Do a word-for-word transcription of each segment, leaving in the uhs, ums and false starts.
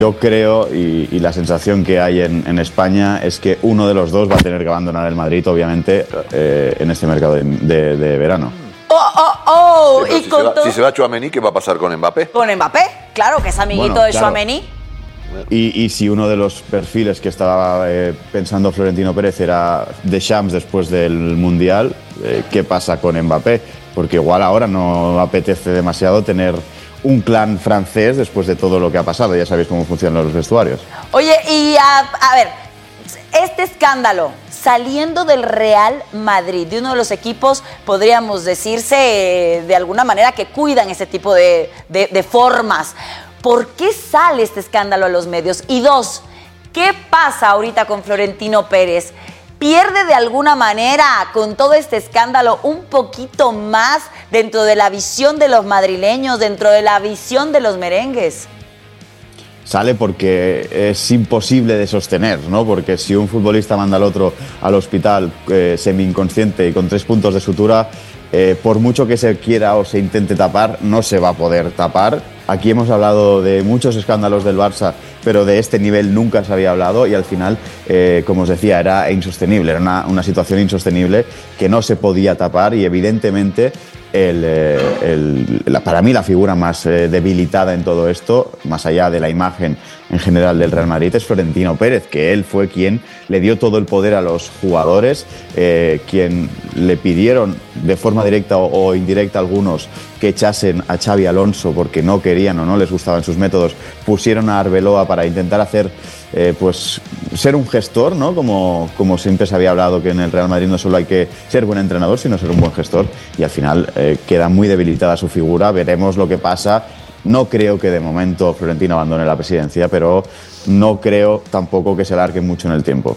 Yo creo, y, y la sensación que hay en, en España es que uno de los dos va a tener que abandonar el Madrid, obviamente, eh, en este mercado de, de, de verano. ¡Oh, oh, oh! Sí, y si, con se va, todo... si se va Tchouaméni, ¿qué va a pasar con Mbappé? Con Mbappé, claro, que es amiguito Bueno, de claro. Tchouaméni. Y, y si uno de los perfiles que estaba eh, pensando Florentino Pérez era Deschamps después del Mundial, eh, ¿qué pasa con Mbappé? Porque igual ahora no apetece demasiado tener un clan francés después de todo lo que ha pasado. Ya sabéis cómo funcionan los vestuarios. Oye, y a, a ver, este escándalo saliendo del Real Madrid, de uno de los equipos, podríamos decirse eh, de alguna manera que cuidan ese tipo de, de, de formas. ¿Por qué sale este escándalo a los medios? Y dos, ¿qué pasa ahorita con Florentino Pérez? ¿Pierde de alguna manera con todo este escándalo un poquito más dentro de la visión de los madrileños, dentro de la visión de los merengues? Sale porque es imposible de sostener, ¿no? Porque si un futbolista manda al otro al hospital eh, semi-inconsciente y con tres puntos de sutura, eh, por mucho que se quiera o se intente tapar, no se va a poder tapar. Aquí hemos hablado de muchos escándalos del Barça, pero de este nivel nunca se había hablado y al final, eh, como os decía, era insostenible, era una, una situación insostenible que no se podía tapar y evidentemente el, eh, el, la, para mí la figura más eh, debilitada en todo esto, más allá de la imagen en general del Real Madrid, es Florentino Pérez, que él fue quien le dio todo el poder a los jugadores, eh, quien le pidieron de forma directa o, o indirecta a algunos que echasen a Xavi Alonso porque no querían o no les gustaban sus métodos, pusieron a Arbeloa para intentar hacer, eh, pues, ser un gestor, ¿no? Como, como siempre se había hablado que en el Real Madrid no solo hay que ser buen entrenador, sino ser un buen gestor, y al final eh, queda muy debilitada su figura, veremos lo que pasa. No creo que de momento Florentino abandone la presidencia, pero no creo tampoco que se alargue mucho en el tiempo.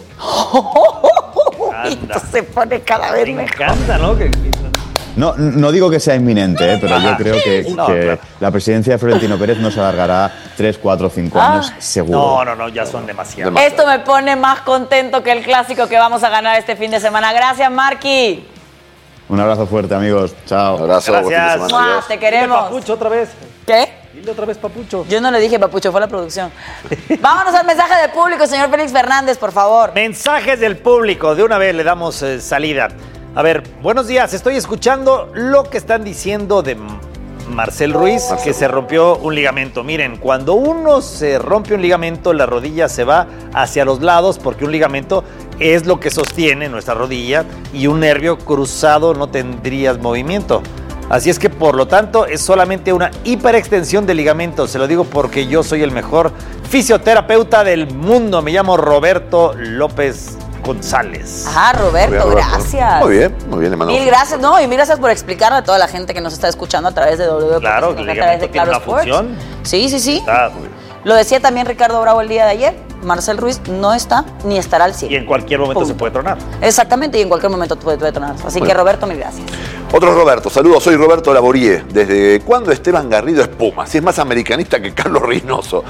Esto se pone cada vez Me mejor. encanta, ¿no? Que- No, no digo que sea inminente, ¿eh? Pero yo creo que, No, que claro. la presidencia de Florentino Pérez no se alargará tres, cuatro, cinco Ah. años seguro. No, no, no, ya son demasiados. Demasiado. Esto me pone más contento que el clásico que vamos a ganar este fin de semana. Gracias, Marqui. Un abrazo fuerte, amigos. Chao. Un abrazo, buen fin de Gracias. semana, ¡Mua! adiós. Te Dile queremos. Papucho otra vez. ¿Qué? Dile otra vez Papucho. Yo no le dije, papucho, fue la producción. Vámonos al mensaje del público, señor Félix Fernández, por favor. Mensajes del público. De una vez le damos eh, salida. A ver, buenos días. Estoy escuchando lo que están diciendo de M- Marcel Ruiz, Marcel. que se rompió un ligamento. Miren, cuando uno se rompe un ligamento, la rodilla se va hacia los lados porque un ligamento es lo que sostiene nuestra rodilla y un nervio cruzado no tendrías movimiento. Así es que, por lo tanto, es solamente una hiperextensión de ligamentos. Se lo digo porque yo soy el mejor fisioterapeuta del mundo. Me llamo Roberto López González. Ah, Roberto, Muy bien, Roberto. gracias. Muy bien, muy bien, le mandamos Mil un gracias, no, y mil gracias por explicarle a toda la gente que nos está escuchando a través de W. Claro, que el ligamento tiene una función. Sí, sí, sí. Está muy bien. Lo decía también Ricardo Bravo el día de ayer. Marcel Ruiz no está ni estará al cien. Y en cualquier momento Punto. se puede tronar. Exactamente, y en cualquier momento puede, puede tronar. Así Muy que bien. Roberto, mil gracias. Otro Roberto, saludos, soy Roberto Laborie. ¿Desde cuándo Esteban Garrido es Puma? Si es más americanista que Carlos Reynoso.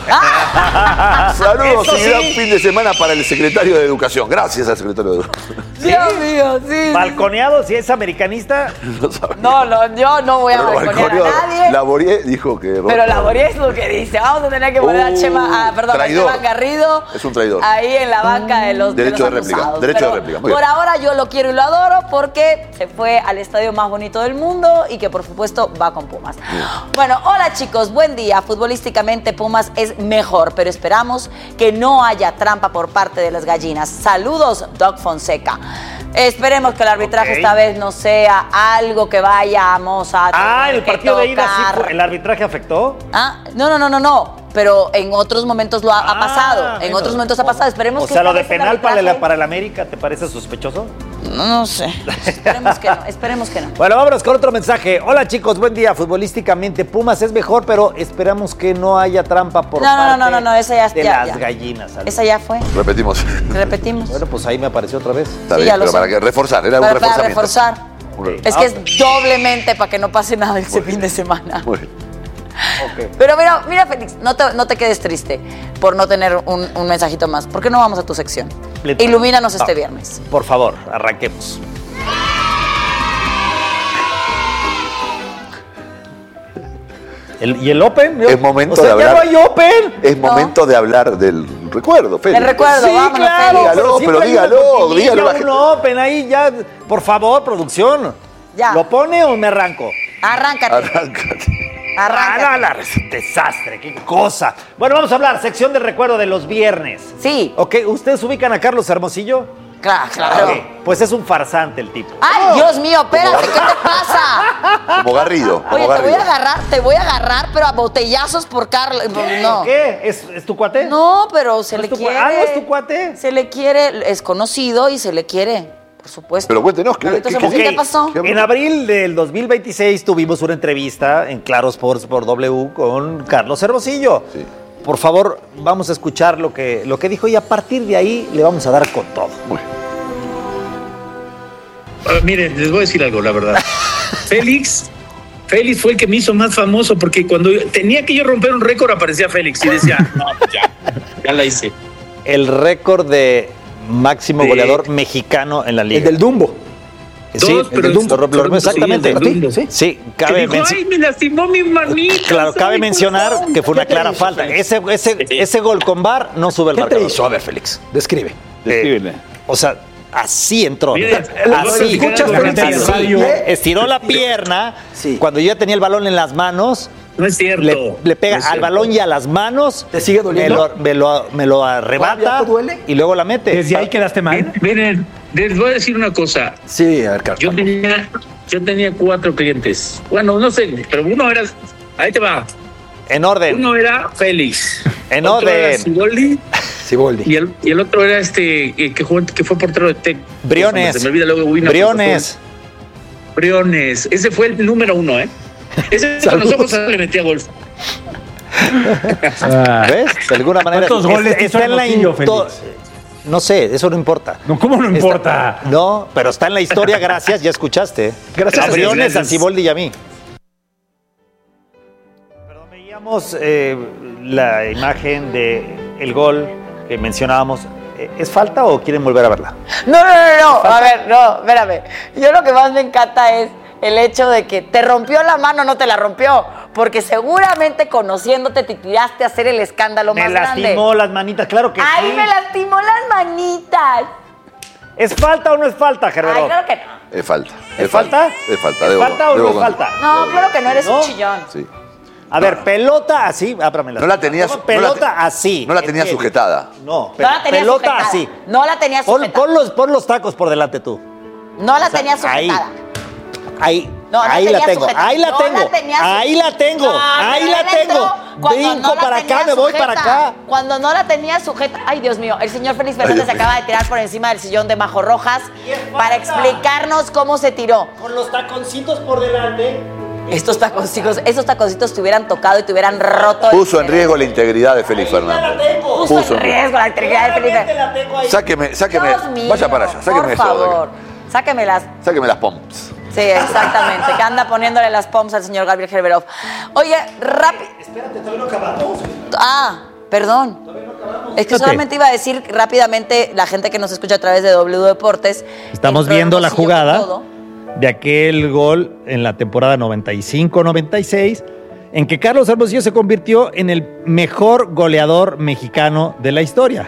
Saludos Eso y gran sí. fin de semana para el secretario de Educación. Gracias al secretario de Educación. Dios mío, sí. Balconeado, si es americanista, No sabe. No, no, yo no voy a Pero balconear balconeó- a nadie. Laborie dijo que... Pero Laborie es lo que dice. Vamos a tener que poner a Uh, Chema, a, perdón, a traidor. Esteban Garrido. Es un traidor. Ahí en la banca de los, Derecho de, de los réplica, acusados. derecho de Pero réplica, muy por bien. ahora yo lo quiero y lo adoro porque se fue al estadio más bonito del mundo y que por supuesto va con Pumas. Bueno, hola chicos, buen día. Futbolísticamente Pumas es mejor, pero esperamos que no haya trampa por parte de las gallinas. Saludos, Doc Fonseca. Esperemos que el arbitraje Ok. esta vez no sea algo que vayamos a ah, tener el que partido de ida sí tocar. fue- el arbitraje afectó. Ah, no, no, no, no, no. Pero en otros momentos lo ha, ha Ah, pasado. En bueno. otros momentos ha pasado. Esperemos O que sea, esta lo de vez el penal para, la, arbitraje- para el América, ¿te parece sospechoso? No, no sé. Esperemos que no. Esperemos que no. Bueno, vámonos con otro mensaje. Hola chicos, buen día. Futbolísticamente Pumas es mejor, pero esperamos que no haya trampa por No, no, parte no, no, no, esa ya- de ya, las ya. gallinas. ¿sabes? Esa ya fue. Repetimos. Repetimos. Bueno, pues ahí me apareció otra vez. Está Sí, bien, ya lo pero sé. para que reforzar, era Para, un para reforzamiento. reforzar. Un- Es que es doblemente para que no pase nada ese fin de semana. Muy bien. Ok. Pero mira, mira, Félix, no te, no te quedes triste por no tener un, un mensajito más. ¿Por qué no vamos a tu sección? Le- Ilumínanos este Ah, viernes. Por favor, arranquemos. El, ¿Y el Open? Es momento o sea, de hablar. ya no hay Open. Es momento de hablar del recuerdo, Félix. El recuerdo, Sí, vámonos, claro, Félix. Dígalo, siempre pero hay una dígalo, cortinilla, dígalo a la un gente. Open ahí ya. Por favor, producción. Ya. ¿Lo pone o me arranco? Arráncate. Arráncate. Arráncate. Ah, no, la- desastre, qué cosa. Bueno, vamos a hablar, sección de recuerdo de los viernes. Sí. Ok, ¿ustedes ubican a Carlos Hermosillo? Claro, claro. Ok, pues es un farsante el tipo. Ay, Dios mío, espérate, ¿qué te pasa? Como Garrido. como Oye, te voy Garrido. a agarrar, te voy a agarrar, pero a botellazos por Carlos. No. ¿Qué? ¿Es, es tu cuate? No, pero se ¿No le es tu quiere. cua- ah, ¿no es tu cuate? Se le quiere, es conocido y se le quiere, por supuesto. Pero cuéntenos, ¿qué, Carlitos qué- Hermosillo, qué- ¿qué pasó? qué- En abril del dos mil veintiséis tuvimos una entrevista en Claro Sports por W con Carlos Hermosillo. Sí. Por favor, vamos a escuchar lo que, lo que dijo y a partir de ahí le vamos a dar con todo. Muy bien. Ah, miren, les voy a decir algo, la verdad. Félix, Félix fue el que me hizo más famoso porque cuando yo- tenía que yo romper un récord aparecía Félix y decía, no, pues ya, ya la hice. El récord de máximo Sí. goleador mexicano en la liga. El del Dumbo. Sí, Dos, el pero del el- Dumbo, lo- lo- correcto, sí, exactamente. el del Dumbo. Sí, sí, Que cabe dijo, menci- ay, me lastimó mi manita. Claro, cabe ay, mencionar perdón". que fue una ¿Qué te clara hizo, falta. Félix? Ese, ese, ese gol con V A R no sube el ¿Qué te marcador. hizo? A ver, Félix, describe. Eh, o sea, así entró. Mire, así. escuchas la gente Así. en radio. Estiró la pierna. Sí. Cuando yo ya tenía el balón en las manos, No es cierto. le, le pega No es al cierto. balón y a las manos. ¿Te sigue doliendo? Me lo, me lo, me lo arrebata. ¿Todavía te duele? Y luego la mete. ¿Desde ahí quedaste mal? Miren, les voy a decir una cosa. Sí, a ver, Carlos. Yo tenía, yo tenía cuatro clientes. Bueno, no sé, pero uno era, ahí te va. En orden. Uno era Félix. En otro orden. Era Siboldi, Siboldi. y el, y el otro era este eh, que, jugó, que fue portero de Tec. Briones. Se me olvida luego Wina. Briones. Briones. Ese fue el número uno, ¿eh? Ese con los ojos le metía golf. Ah, ¿Ves? De alguna manera. ¿Cuántos goles hizo está en la Hermosillo, into- Félix? No sé, eso no importa. no, ¿cómo no Está- importa? no, pero está en la historia, gracias, ya escuchaste. Gracias. A Briones, a Gracias. Siboldi y a mí. Perdón, veíamos eh, la imagen de el gol que mencionábamos. Eh, ¿Es falta o quieren volver a verla? No, no, no, no. A ver, no, espérame. Yo lo que más me encanta es el hecho de que te rompió la mano, no te la rompió. Porque seguramente conociéndote te tiraste a hacer el escándalo Me más lastimó grande. las manitas, claro que Ay, sí. me lastimó las manitas. ¿Es falta o no es falta, Ay, Gerardo? claro que no. Es falta. ¿Es falta? Es falta. ¿Es debo- falta o debo no es con- falta? No, claro que no, eres ¿No? un chillón. Sí. A ver, pelota así, ábramela. No la tenía Toma su- pelota no la te- así. no la tenía en medio. sujetada. No, pe- No la tenía pelota sujetada. así. No la tenía Pon, sujetada. pon los, pon los tacos por delante tú. No la O sea, tenía ahí. sujetada. Ahí. No, no ahí la tenía tengo. sujetada. Ahí la No tengo. la tenía su- Ahí la tengo. No, ahí pero la él tengo. entró cuando Brinco no la para tenía acá, me voy para sujeta. acá. Cuando no la tenía sujeta. Ay, Dios mío. El señor Félix Fernández se Dios mío. acaba de tirar por encima del sillón de Majo Rojas es para falta. explicarnos cómo se tiró. Con los taconcitos por delante. Estos taconcitos, esos taconcitos te hubieran tocado y te hubieran roto. el Puso en cerebro. riesgo la integridad de Félix Fernández. Puso en Puso en riesgo la integridad de Felipe. la tengo ahí. Sáqueme, sáqueme. Dios mío, Vaya para allá, sáqueme por eso. favor. Sáquemelas. Sáqueme las pomps. Sí, exactamente. Que anda poniéndole las pomps al señor Gabriel Gerberov. Oye, rápido. Espérate, todavía no acabamos. Ah, perdón. Es que Espérate. solamente iba a decir rápidamente, la gente que nos escucha a través de W Deportes. Estamos entró viendo la Hermosillo jugada con todo. de aquel gol en la temporada noventa y cinco noventa y seis, en que Carlos Hermosillo se convirtió en el mejor goleador mexicano de la historia.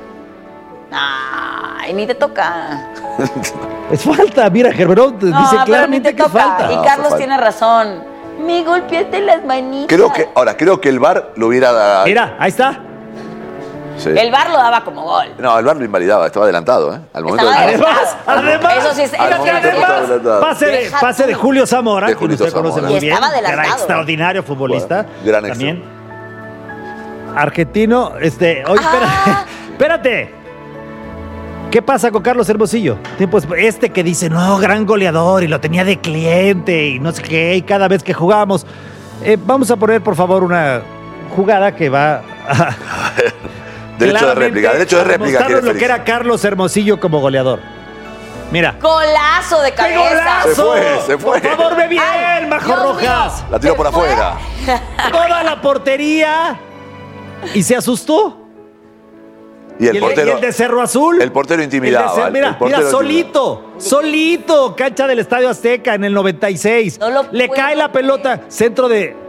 Ay, ni te toca. Es falta, mira, Gerberov No, dice pero ni claramente te que toca. falta. Y No, Carlos fue falta. tiene razón. Me golpeaste las manitas. Creo que, ahora, creo que el V A R lo hubiera dado. Mira, ahí está. Sí. El V A R lo daba como gol. No, el V A R lo invalidaba, estaba adelantado, ¿eh? Al momento Estaba del- adelantado. Además, además, Eso sí, eso al sí momento es estaba cierto. adelantado. Pase de, Deja pase de tú. Julio Zamora, De que Julito usted conoce Zamora. muy Y bien. estaba Gran, adelantado. extraordinario futbolista. Bueno, gran también. Argentino, este. Oye, Ah. espérate. espérate. ¿Qué pasa con Carlos Hermosillo? Tipo, este que dice, no, gran goleador y lo tenía de cliente y no sé qué, y cada vez que jugamos. Eh, vamos a poner, por favor, una jugada que va a. Derecho de réplica, derecho de réplica. Mostrarnos quiere lo que Félix. era Carlos Hermosillo como goleador. Mira. Golazo de ¡Qué cabeza. Se fue, se fue. Por favor, ve bien, Ay, Majo Dios Rojas. mío. La tiró ¿Se por fue? afuera. Toda la portería y se asustó. Y el y, el, portero. y el de Cerro Azul. el portero intimidaba, El de Cer- el- mira, el portero mira, solito, solito, cancha del Estadio Azteca en el noventa y seis. No lo Le puedo cae la creer. pelota, centro de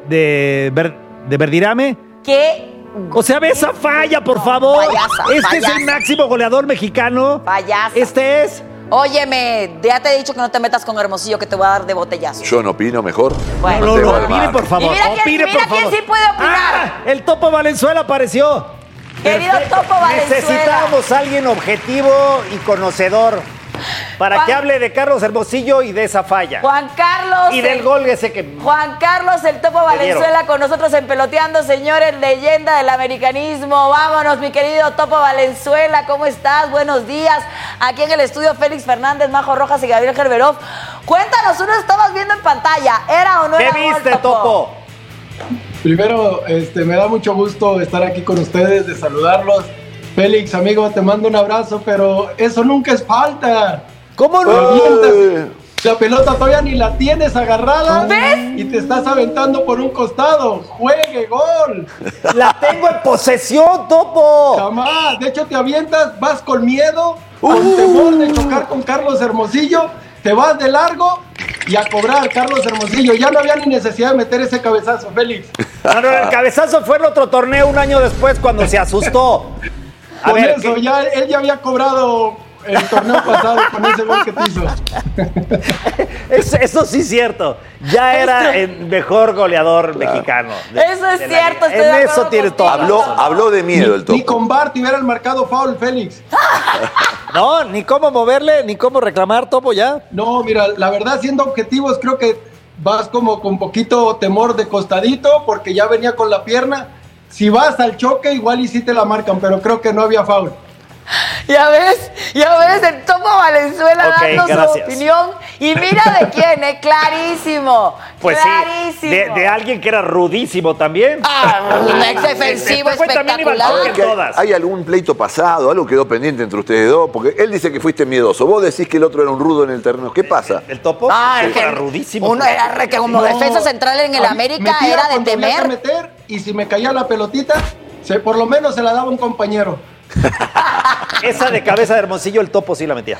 de, Ver- de Verdirame. ¿Qué? O sea, ve esa falla, por favor. Payasa, este payasa. es el máximo goleador mexicano. Payasa. Este es. Óyeme, ya te he dicho que no te metas con Hermosillo, que te voy a dar de botellazo. Yo no opino mejor. Bueno. No, no, Mateo no, Almar. opine, por favor. Y mira quién- opine, mira por quién favor. sí puede opinar. ¡Ah! El Topo Valenzuela apareció. Querido Perfecto. Topo Valenzuela. Necesitamos a alguien objetivo y conocedor para Juan- que hable de Carlos Hermosillo y de esa falla. Juan Carlos. Y del el- gol ese que... Juan Carlos, el Topo Le Valenzuela, dieron. con nosotros en Peloteando, señores, leyenda del americanismo. Vámonos, mi querido Topo Valenzuela, ¿cómo estás? Buenos días. Aquí en el estudio, Félix Fernández, Majo Rojas y Gabriel Gerberov. Cuéntanos, uno estabas viendo en pantalla, ¿era o no ¿Qué era gol, viste, Topo? Primero, este, me da mucho gusto estar aquí con ustedes, de saludarlos. Félix, amigo, te mando un abrazo, pero eso nunca es falta. ¿Cómo no? Avientas, la pelota todavía ni la tienes agarrada. ¿Ves? Y te estás aventando por un costado. ¡Juegue, gol! La tengo en posesión, Topo. Jamás. De hecho, te avientas, vas con miedo, con temor de chocar con Carlos Hermosillo, te vas de largo y a cobrar, Carlos Hermosillo. Ya no había ni necesidad de meter ese cabezazo, Félix. No, no, el cabezazo fue en otro torneo un año después cuando se asustó. A Con ver, eso, ¿qué- ya, él ya había cobrado el torneo pasado con ese gol que te hizo. Es- eso sí es cierto. Ya era el mejor goleador mexicano. de- Eso es de la cierto, liga. estoy de En eso acuerdo tienes contigo. todo. Habló, habló de miedo el Ni Topo. con Bart hubieran marcado foul, Félix. No, ni cómo moverle, ni cómo reclamar, Topo, ya. No, mira, la verdad, siendo objetivos, creo que vas como con poquito temor de costadito, porque ya venía con la pierna. Si vas al choque, igual y sí te la marcan, pero creo que no había foul. Ya ves, ya ves, el Topo Valenzuela Ok, dando su gracias. opinión. Y mira de quién, ¿eh? Clarísimo. Pues clarísimo. sí, de, de alguien que era rudísimo también. Ah, un ex defensivo Este fue también espectacular. Iván A ver, ¿qué hay, todas. ¿hay algún pleito pasado? ¿Algo quedó pendiente entre ustedes dos? Porque él dice que fuiste miedoso. Vos decís que el otro era un rudo en el terreno. ¿Qué pasa? ¿El Topo? Ah, Sí, es que era rudísimo. Uno era re- que como No, defensa central en el a- América metía era de cuando había que temer. meter, y si me caía la pelotita, se, por lo menos se la daba un compañero. Esa de cabeza de Hermosillo, el Topo sí la metía.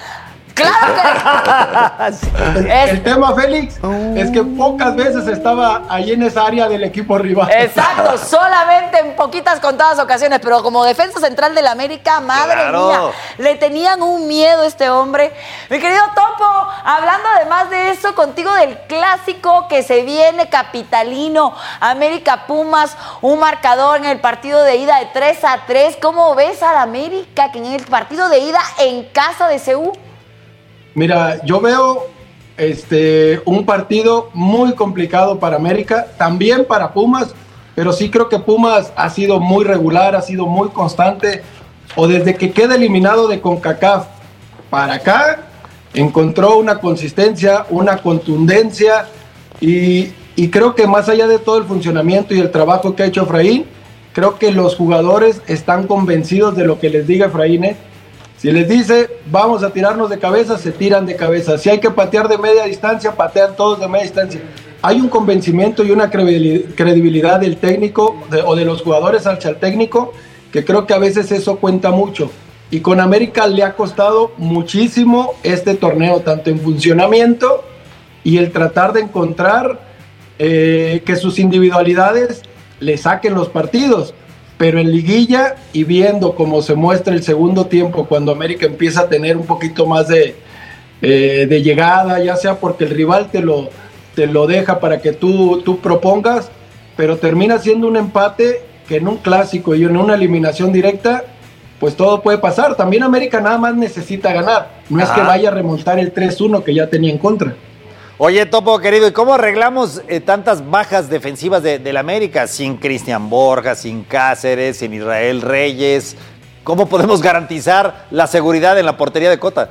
Claro El, Es- el tema, Félix, es que pocas veces estaba ahí en esa área del equipo rival. que. Exacto, solamente en poquitas contadas ocasiones, pero como defensa central del América, madre Claro. mía, le tenían un miedo a este hombre. Mi querido Topo, hablando además de eso, contigo del clásico que se viene capitalino, América Pumas, un marcador en el partido de ida de tres a tres. ¿Cómo ves al América que en el partido de ida en casa de C U? Mira, yo veo este, un partido muy complicado para América, también para Pumas, pero sí creo que Pumas ha sido muy regular, ha sido muy constante, o desde que queda eliminado de CONCACAF para acá, encontró una consistencia, una contundencia, y, y creo que más allá de todo el funcionamiento y el trabajo que ha hecho Efraín, creo que los jugadores están convencidos de lo que les diga Efraín, ¿eh? Si les dice, vamos a tirarnos de cabeza, se tiran de cabeza. Si hay que patear de media distancia, patean todos de media distancia. Hay un convencimiento y una credibil- credibilidad del técnico de- o de los jugadores hacia el técnico, que creo que a veces eso cuenta mucho. Y con América le ha costado muchísimo este torneo, tanto en funcionamiento y el tratar de encontrar eh, que sus individualidades le saquen los partidos. Pero en liguilla y viendo cómo se muestra el segundo tiempo, cuando América empieza a tener un poquito más de, eh, de llegada, ya sea porque el rival te lo, te lo deja para que tú, tú propongas, pero termina siendo un empate que en un clásico y en una eliminación directa, pues todo puede pasar. También América nada más necesita ganar, no es que Ajá. vaya a remontar el tres uno que ya tenía en contra. Oye, Topo, querido, ¿y cómo arreglamos eh, tantas bajas defensivas de, del América? Sin Cristian Borja, sin Cáceres, sin Israel Reyes. ¿Cómo podemos garantizar la seguridad en la portería de Cota?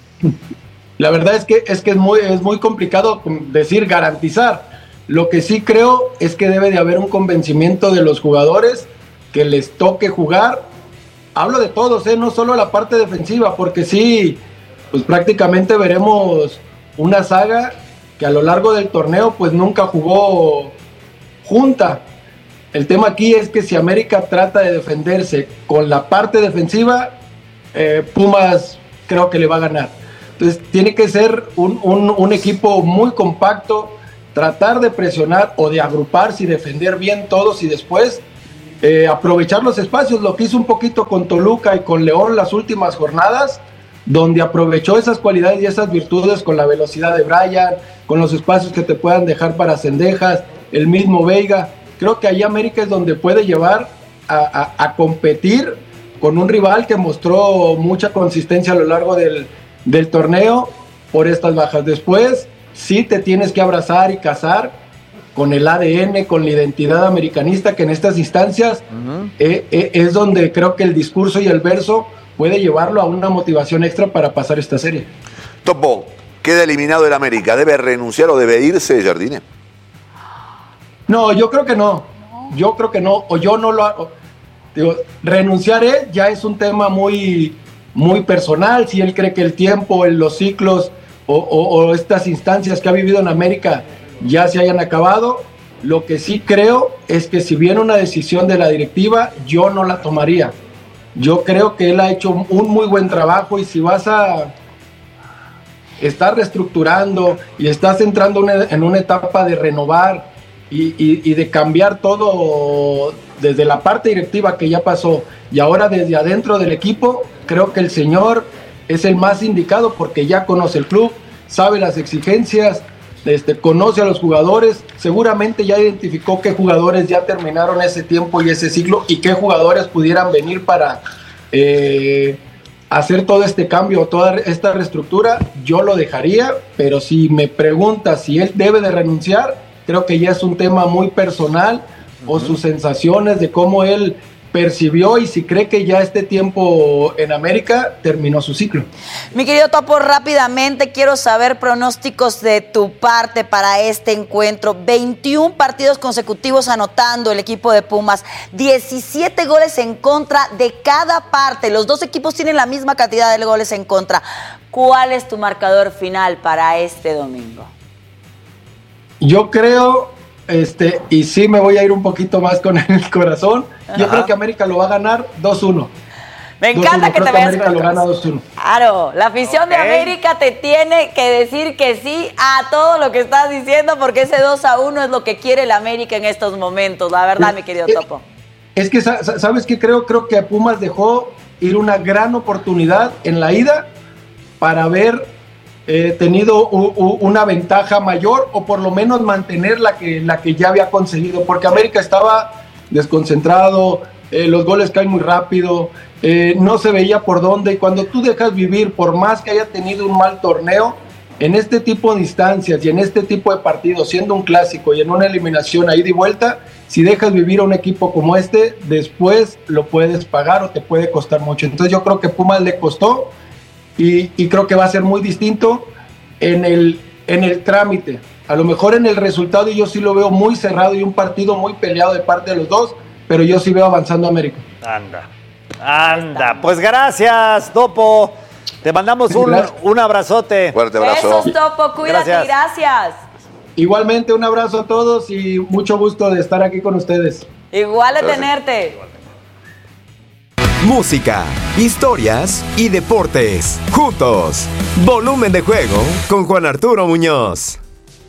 La verdad es que es que es muy, es muy complicado decir garantizar. Lo que sí creo es que debe de haber un convencimiento de los jugadores que les toque jugar. Hablo de todos, ¿eh? No solo la parte defensiva, porque sí, pues prácticamente veremos una saga que a lo largo del torneo pues nunca jugó junta. El tema aquí es que si América trata de defenderse con la parte defensiva, eh, Pumas creo que le va a ganar. Entonces tiene que ser un, un, un equipo muy compacto, tratar de presionar o de agruparse y defender bien todos y después eh, aprovechar los espacios, lo que hizo un poquito con Toluca y con León las últimas jornadas, donde aprovechó esas cualidades y esas virtudes con la velocidad de Brian, con los espacios que te puedan dejar para Cendejas, el mismo Veiga. Creo que ahí América es donde puede llevar a, a, a competir con un rival que mostró mucha consistencia a lo largo del, del torneo por estas bajas. Después sí te tienes que abrazar y casar con el A D N, con la identidad americanista, que en estas instancias uh-huh. eh, eh, es donde creo que el discurso y el verso puede llevarlo a una motivación extra para pasar esta serie. Topo, queda eliminado el América. ¿Debe renunciar o debe irse Jardine? No, yo creo que no. Yo creo que no. O yo no lo hago. Digo, renunciar él ya es un tema muy, muy personal. Si él cree que el tiempo, los ciclos o, o, o estas instancias que ha vivido en América ya se hayan acabado. Lo que sí creo es que si viene una decisión de la directiva, yo no la tomaría. Yo creo que él ha hecho un muy buen trabajo y si vas a estar reestructurando y estás entrando una, en una etapa de renovar y, y, y de cambiar todo desde la parte directiva que ya pasó y ahora desde adentro del equipo, creo que el señor es el más indicado porque ya conoce el club, sabe las exigencias, este, conoce a los jugadores, seguramente ya identificó qué jugadores ya terminaron ese tiempo y ese ciclo y qué jugadores pudieran venir para eh, hacer todo este cambio, toda esta reestructura. Yo lo dejaría, pero si me preguntas si él debe de renunciar, creo que ya es un tema muy personal uh-huh. o sus sensaciones de cómo él percibió y si cree que ya este tiempo en América terminó su ciclo. Mi querido Topo, rápidamente quiero saber pronósticos de tu parte para este encuentro. veintiún partidos consecutivos anotando el equipo de Pumas, diecisiete goles en contra de cada parte. Los dos equipos tienen la misma cantidad de goles en contra. ¿Cuál es tu marcador final para este domingo? Yo creo... Este, y sí me voy a ir un poquito más con el corazón. Yo Ajá. creo que América lo va a ganar dos uno. Me encanta que creo te que veas América con lo gana dos uno. Claro, la afición okay. de América te tiene que decir que sí a todo lo que estás diciendo porque ese dos a uno es lo que quiere el América en estos momentos, la verdad, mi querido es, Topo. Es que, ¿sabes qué? Creo, creo que Pumas dejó ir una gran oportunidad en la ida para haber eh, tenido u, u, una ventaja mayor o por lo menos mantener la que, la que ya había conseguido, porque América estaba desconcentrado, eh, los goles caen muy rápido, eh, no se veía por dónde, y cuando tú dejas vivir, por más que haya tenido un mal torneo, en este tipo de instancias y en este tipo de partidos, siendo un clásico y en una eliminación a ida y vuelta, si dejas vivir a un equipo como este, después lo puedes pagar o te puede costar mucho. Entonces yo creo que Pumas le costó y, y creo que va a ser muy distinto en el, en el trámite. A lo mejor en el resultado yo sí lo veo muy cerrado y un partido muy peleado de parte de los dos, pero yo sí veo avanzando a América. Anda, anda. Pues gracias, Topo. Te mandamos un, un abrazote. Fuerte abrazo. Besos, Topo. Cuídate. Gracias. gracias. Igualmente, un abrazo a todos y mucho gusto de estar aquí con ustedes. Igual de tenerte. Música, historias y deportes. Juntos. Volumen de Juego con Juan Arturo Muñoz.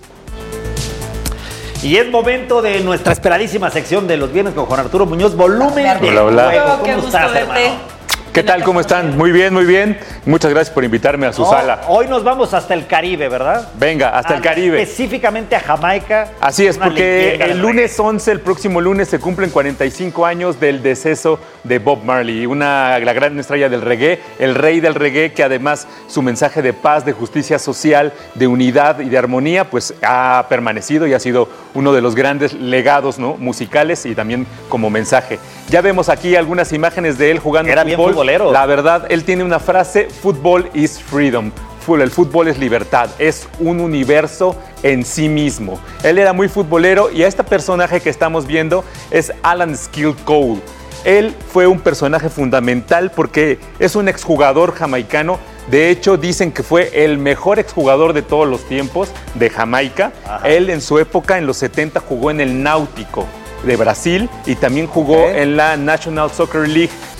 Y es momento de nuestra esperadísima sección de los viernes con Juan Arturo Muñoz. Volumen de hola, hola. Juego. ¿Cómo Qué estás, gusto hermano? verte. ¿Qué tal? ¿Cómo están? Muy bien, muy bien. Muchas gracias por invitarme a su No, sala. Hoy nos vamos hasta el Caribe, ¿verdad? Venga, hasta Ah, el Caribe. Específicamente a Jamaica. Así es, Una porque leyenda el del lunes once, el próximo lunes, se cumplen cuarenta y cinco años del deceso de Bob Marley, una, la gran estrella del reggae, el rey del reggae, que además su mensaje de paz, de justicia social, de unidad y de armonía, pues ha permanecido y ha sido uno de los grandes legados, ¿no?, musicales y también como mensaje. Ya vemos aquí algunas imágenes de él jugando Era fútbol. bien futbolero. La verdad, él tiene una frase: "Football is freedom". El fútbol es libertad, es un universo en sí mismo. Él era muy futbolero y a este personaje que estamos viendo es Alan Skill Cole. Él fue un personaje fundamental porque es un exjugador jamaicano. De hecho, dicen que fue el mejor exjugador de todos los tiempos de Jamaica. Ajá. Él en su época, en los setenta, jugó en el Náutico de Brasil y también jugó okay. en la National Soccer League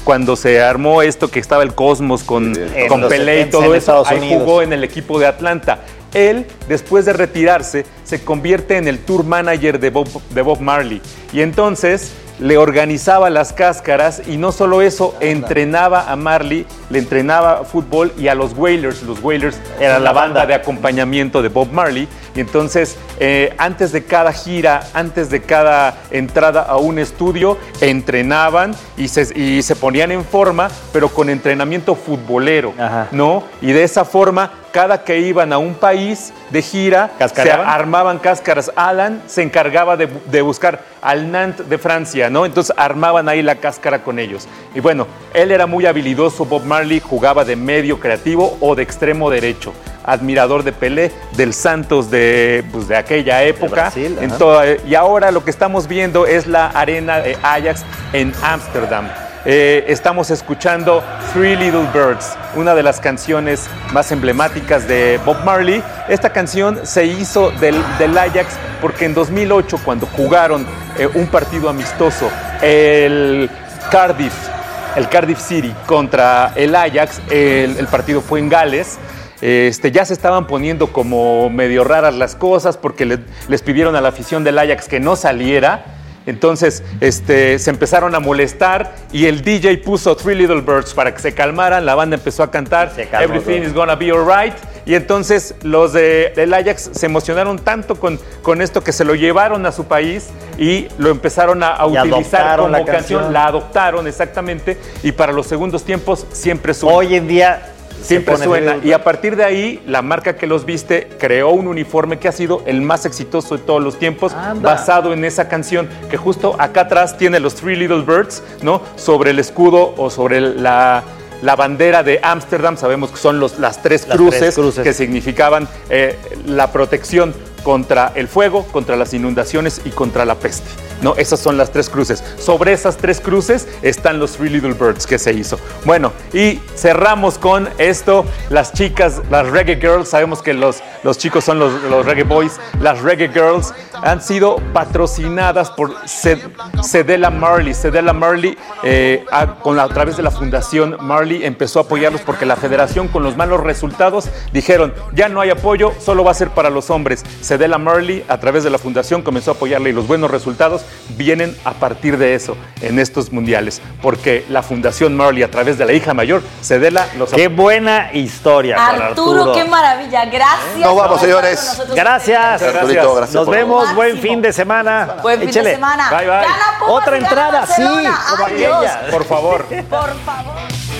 cuando se armó esto que estaba el Cosmos con, En con los Pelé y setenta todo en eso, Estados ahí Unidos. jugó en el equipo de Atlanta. Él, después de retirarse, se convierte en el tour manager de Bob, de Bob Marley. Y entonces le organizaba las cáscaras y no solo eso, entrenaba a Marley, le entrenaba fútbol y a los Wailers. Los Wailers eran la banda de acompañamiento de Bob Marley. Y entonces, eh, antes de cada gira, antes de cada entrada a un estudio, entrenaban y se, y se ponían en forma, pero con entrenamiento futbolero, Ajá. ¿no? Y de esa forma, cada que iban a un país de gira, se ¿Cascareaban? armaban cáscaras. Alan se encargaba de, de buscar al Nantes de Francia, ¿no? Entonces armaban ahí la cáscara con ellos. Y bueno, él era muy habilidoso. Bob Marley jugaba de medio creativo o de extremo derecho. Admirador de Pelé, del Santos de, pues, de aquella época. Brasil, en ajá. toda, y ahora lo que estamos viendo es la arena de Ajax en Ámsterdam. Eh, estamos escuchando Three Little Birds, una de las canciones más emblemáticas de Bob Marley. Esta canción se hizo del, del Ajax porque en dos mil ocho, cuando jugaron eh, un partido amistoso, el Cardiff, el Cardiff City contra el Ajax, el, el partido fue en Gales. Este, ya se estaban poniendo como medio raras las cosas porque le, les pidieron a la afición del Ajax que no saliera. Entonces este, se empezaron a molestar y el D J puso Three Little Birds para que se calmaran. La banda empezó a cantar Everything is Gonna Be Alright. Y entonces los de, del Ajax se emocionaron tanto con, con esto que se lo llevaron a su país y lo empezaron a, a Y utilizar adoptaron como la canción. canción. La adoptaron exactamente y para los segundos tiempos siempre suena. Hoy en día Siempre se pone suena. Three Little Y a partir de ahí, la marca que los viste creó un uniforme que ha sido el más exitoso de todos los tiempos, Anda. basado en esa canción, que justo acá atrás tiene los Three Little Birds, ¿no? Sobre el escudo o sobre la, la bandera de Ámsterdam. Sabemos que son los, las, tres, Las cruces tres cruces que significaban eh, la protección contra el fuego, contra las inundaciones y contra la peste. No, esas son las tres cruces. Sobre esas tres cruces están los Three Little Birds que se hizo. Bueno, y cerramos con esto. Las chicas, las Reggae Girls, sabemos que los, los chicos son los, los Reggae Boys. Las Reggae Girls han sido patrocinadas por Cedella Marley. Cedella Marley, eh, a, con la, a través de la Fundación Marley, empezó a apoyarlos porque la federación, con los malos resultados, dijeron, ya no hay apoyo, solo va a ser para los hombres. Cedella Marley, a través de la Fundación, comenzó a apoyarle y los buenos resultados vienen a partir de eso en estos mundiales, porque la Fundación Marley, a través de la hija mayor, Cedella, los Qué buena historia, Juan Arturo, Arturo. qué maravilla. Gracias. Nos vamos, por estar señores. con nosotros. Gracias. Arturito, gracias Nos por- vemos. Máximo. Buen fin de semana. Buen fin Échele. de semana. Bye, bye. Gana Pumas Otra y gana entrada, sí, Barcelona. como Ay, Dios. aquella. por favor. Por favor.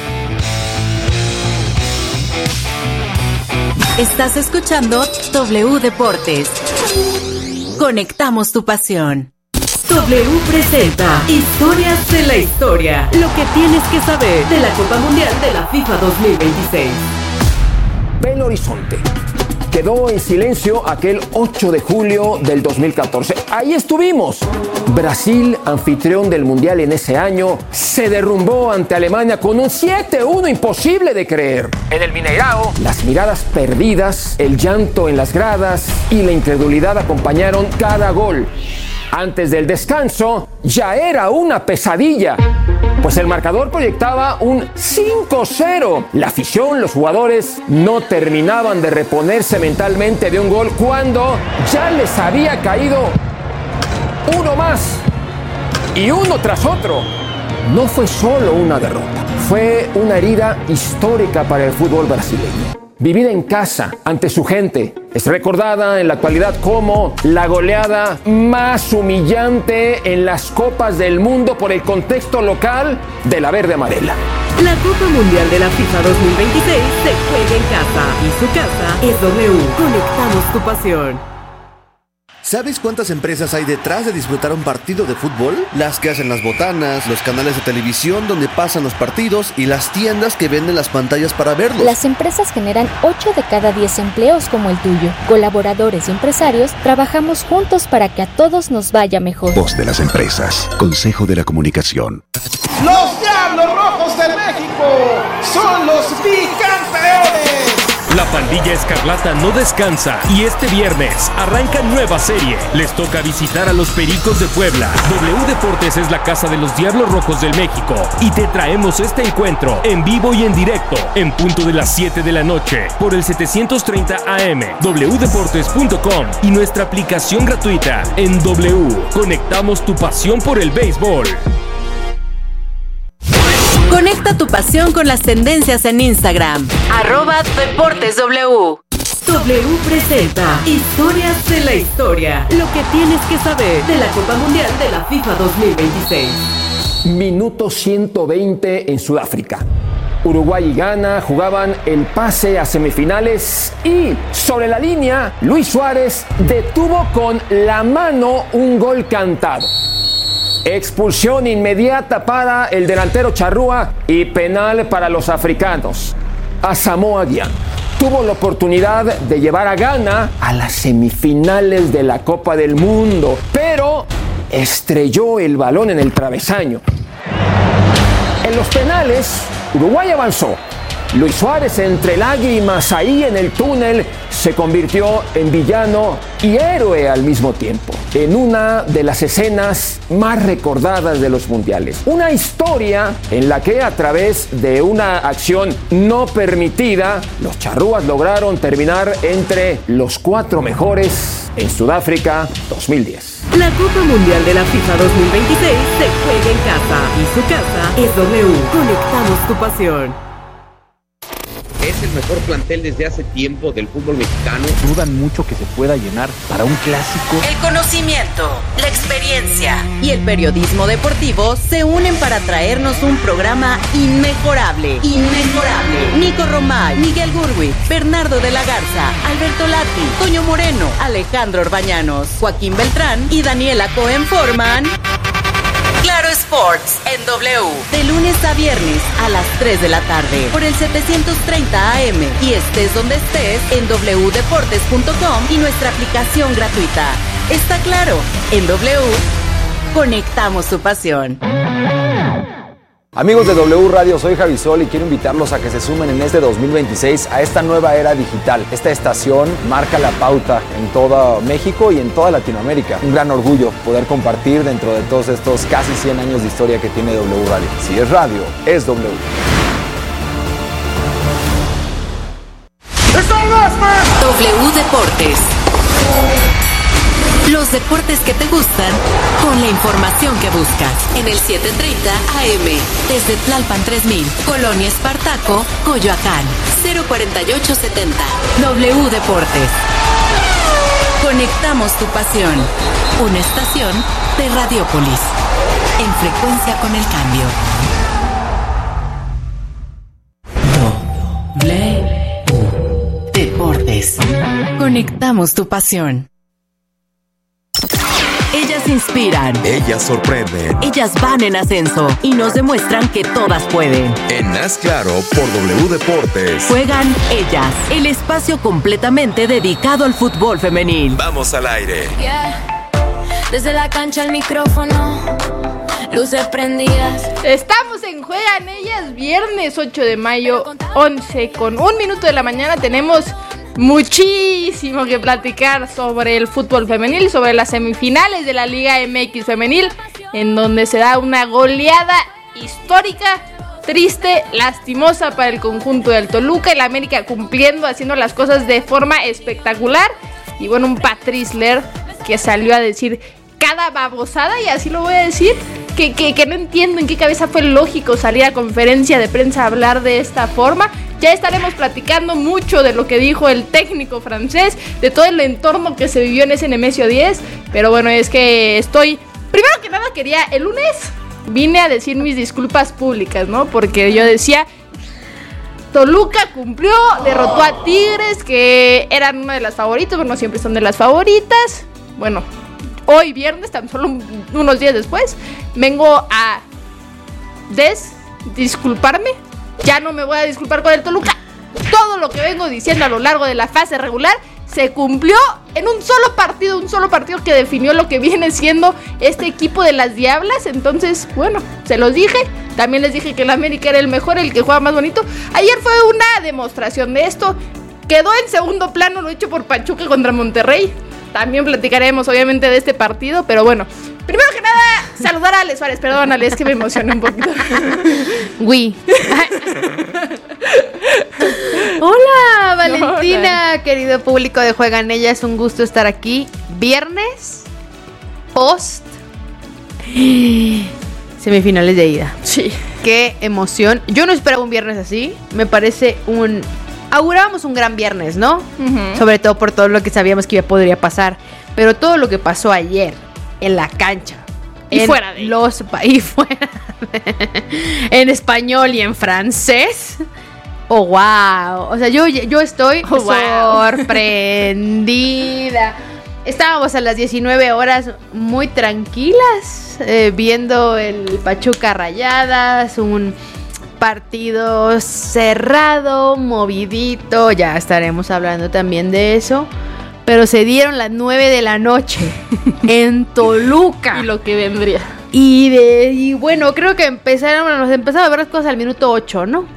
Estás escuchando W Deportes. Conectamos tu pasión. W presenta Historias de la Historia. Lo que tienes que saber de la Copa Mundial de la FIFA dos mil veintiséis. Belo Horizonte. Quedó en silencio aquel ocho de julio del dos mil catorce. Ahí estuvimos. Brasil, anfitrión del Mundial en ese año, se derrumbó ante Alemania con un siete uno imposible de creer. En el Mineirao, las miradas perdidas, el llanto en las gradas y la incredulidad acompañaron cada gol. Antes del descanso, ya era una pesadilla, pues el marcador proyectaba un cinco cero. La afición, los jugadores, no terminaban de reponerse mentalmente de un gol cuando ya les había caído uno más y uno tras otro. No fue solo una derrota, fue una herida histórica para el fútbol brasileño. Vivida en casa, ante su gente, es recordada en la actualidad como la goleada más humillante en las Copas del Mundo por el contexto local de la verde amarela. La Copa Mundial de la FIFA dos mil veintiséis se juega en casa y su casa es W. Conectamos tu pasión. ¿Sabes cuántas empresas hay detrás de disfrutar un partido de fútbol? Las que hacen las botanas, los canales de televisión donde pasan los partidos y las tiendas que venden las pantallas para verlos. Las empresas generan ocho de cada diez empleos como el tuyo. Colaboradores y empresarios trabajamos juntos para que a todos nos vaya mejor. Voz de las empresas. Consejo de la Comunicación. Los Diablos Rojos de México son los bicampeones. La pandilla escarlata no descansa y este viernes arranca nueva serie. Les toca visitar a los Pericos de Puebla. W Deportes es la casa de los Diablos Rojos del México y te traemos este encuentro en vivo y en directo en punto de las siete de la noche por el setecientos treinta A M, w deportes punto com y nuestra aplicación gratuita en W. Conectamos tu pasión por el béisbol. Conecta tu pasión con las tendencias en Instagram. Arroba Deportes W. W presenta Historias de la Historia. Lo que tienes que saber de la Copa Mundial de la FIFA dos mil veintiséis. Minuto ciento veinte en Sudáfrica. Uruguay y Ghana jugaban el pase a semifinales y sobre la línea Luis Suárez detuvo con la mano un gol cantado. Expulsión inmediata para el delantero charrúa y penal para los africanos. Asamoah Gyan tuvo la oportunidad de llevar a Ghana a las semifinales de la Copa del Mundo, pero estrelló el balón en el travesaño. En los penales, Uruguay avanzó. Luis Suárez, entre lágrimas ahí en el túnel, se convirtió en villano y héroe al mismo tiempo, en una de las escenas más recordadas de los mundiales. Una historia en la que a través de una acción no permitida, los charrúas lograron terminar entre los cuatro mejores en Sudáfrica dos mil diez. La Copa Mundial de la FIFA dos mil veintiséis se juega en casa y su casa es W. Conectamos tu pasión. Es el mejor plantel desde hace tiempo del fútbol mexicano. Dudan mucho que se pueda llenar para un clásico. El conocimiento, la experiencia y el periodismo deportivo se unen para traernos un programa inmejorable. Inmejorable. Nico Romay, Miguel Gurwitz, Bernardo de la Garza, Alberto Lati, Toño Moreno, Alejandro Orbañanos, Joaquín Beltrán y Daniela Cohen forman Claro Sports en W, de lunes a viernes a las tres de la tarde por el setecientos treinta A M y estés donde estés en w deportes punto com y nuestra aplicación gratuita. Está claro, en W conectamos tu pasión. Amigos de W Radio, soy Javi Sol y quiero invitarlos a que se sumen en este dos mil veintiséis a esta nueva era digital. Esta estación marca la pauta en todo México y en toda Latinoamérica. Un gran orgullo poder compartir dentro de todos estos casi cien años de historia que tiene W Radio. Si es radio, es W. W Deportes. Los deportes que te gustan con la información que buscas. En el setecientos treinta A M, desde Tlalpan tres mil, Colonia Espartaco, Coyoacán, cero cuarenta y ocho setenta. W Deportes. Conectamos tu pasión. Una estación de Radiópolis. En frecuencia con el cambio. W Deportes. Conectamos tu pasión. Ellas inspiran. Ellas sorprenden. Ellas van en ascenso y nos demuestran que todas pueden. En Haz Claro por W Deportes. Juegan Ellas, el espacio completamente dedicado al fútbol femenil. Vamos al aire. Yeah. Desde la cancha al micrófono, luces prendidas. Estamos en Juegan Ellas, viernes ocho de mayo, once con un minuto de la mañana. Tenemos muchísimo que platicar sobre el fútbol femenil, sobre las semifinales de la Liga M X femenil, en donde se da una goleada histórica, triste, lastimosa para el conjunto del Toluca, el América cumpliendo, haciendo las cosas de forma espectacular, y bueno, un Patrice Ler que salió a decir cada babosada, y así lo voy a decir, que, que, que no entiendo en qué cabeza fue lógico salir a conferencia de prensa a hablar de esta forma. Ya estaremos platicando mucho de lo que dijo el técnico francés, de todo el entorno que se vivió en ese Nemesio diez, pero bueno, es que estoy, primero que nada quería, el lunes vine a decir mis disculpas públicas, ¿no? Porque yo decía, Toluca cumplió, derrotó a Tigres, que eran una de las favoritas, pero no siempre son de las favoritas. Bueno, hoy viernes, tan solo unos días después, vengo a des disculparme. Ya no me voy a disculpar con el Toluca. Todo lo que vengo diciendo a lo largo de la fase regular se cumplió en un solo partido, un solo partido que definió lo que viene siendo este equipo de las Diablas. Entonces, bueno, se los dije. También les dije que el América era el mejor, el que juega más bonito. Ayer fue una demostración de esto. quedó en segundo plano lo hecho por Pachuca contra Monterrey. También platicaremos obviamente de este partido, pero bueno, primero que nada, saludar a Alex Suárez. Perdón, Alex, que me emocioné un poquito. Uy. Hola, Valentina, Hola. Querido público de Juegan Ella, es un gusto estar aquí. Viernes, post, semifinales de ida. Sí. Qué emoción. Yo no esperaba un viernes así. Me parece un... Augurábamos un gran viernes, ¿no? Uh-huh. Sobre todo por todo lo que sabíamos que podría pasar. Pero todo lo que pasó ayer en la cancha. Y fuera de los y fuera de, en español y en francés. Oh, wow. O sea, yo, yo estoy oh, wow. sorprendida. Estábamos a las diecinueve horas muy tranquilas, eh, viendo el Pachuca Rayadas, un partido cerrado, movidito, ya estaremos hablando también de eso. Pero se dieron las nueve de la noche en Toluca. Y lo que vendría. Y, de, y bueno, creo que empezaron, nos empezaron a ver las cosas al minuto ocho, ¿no?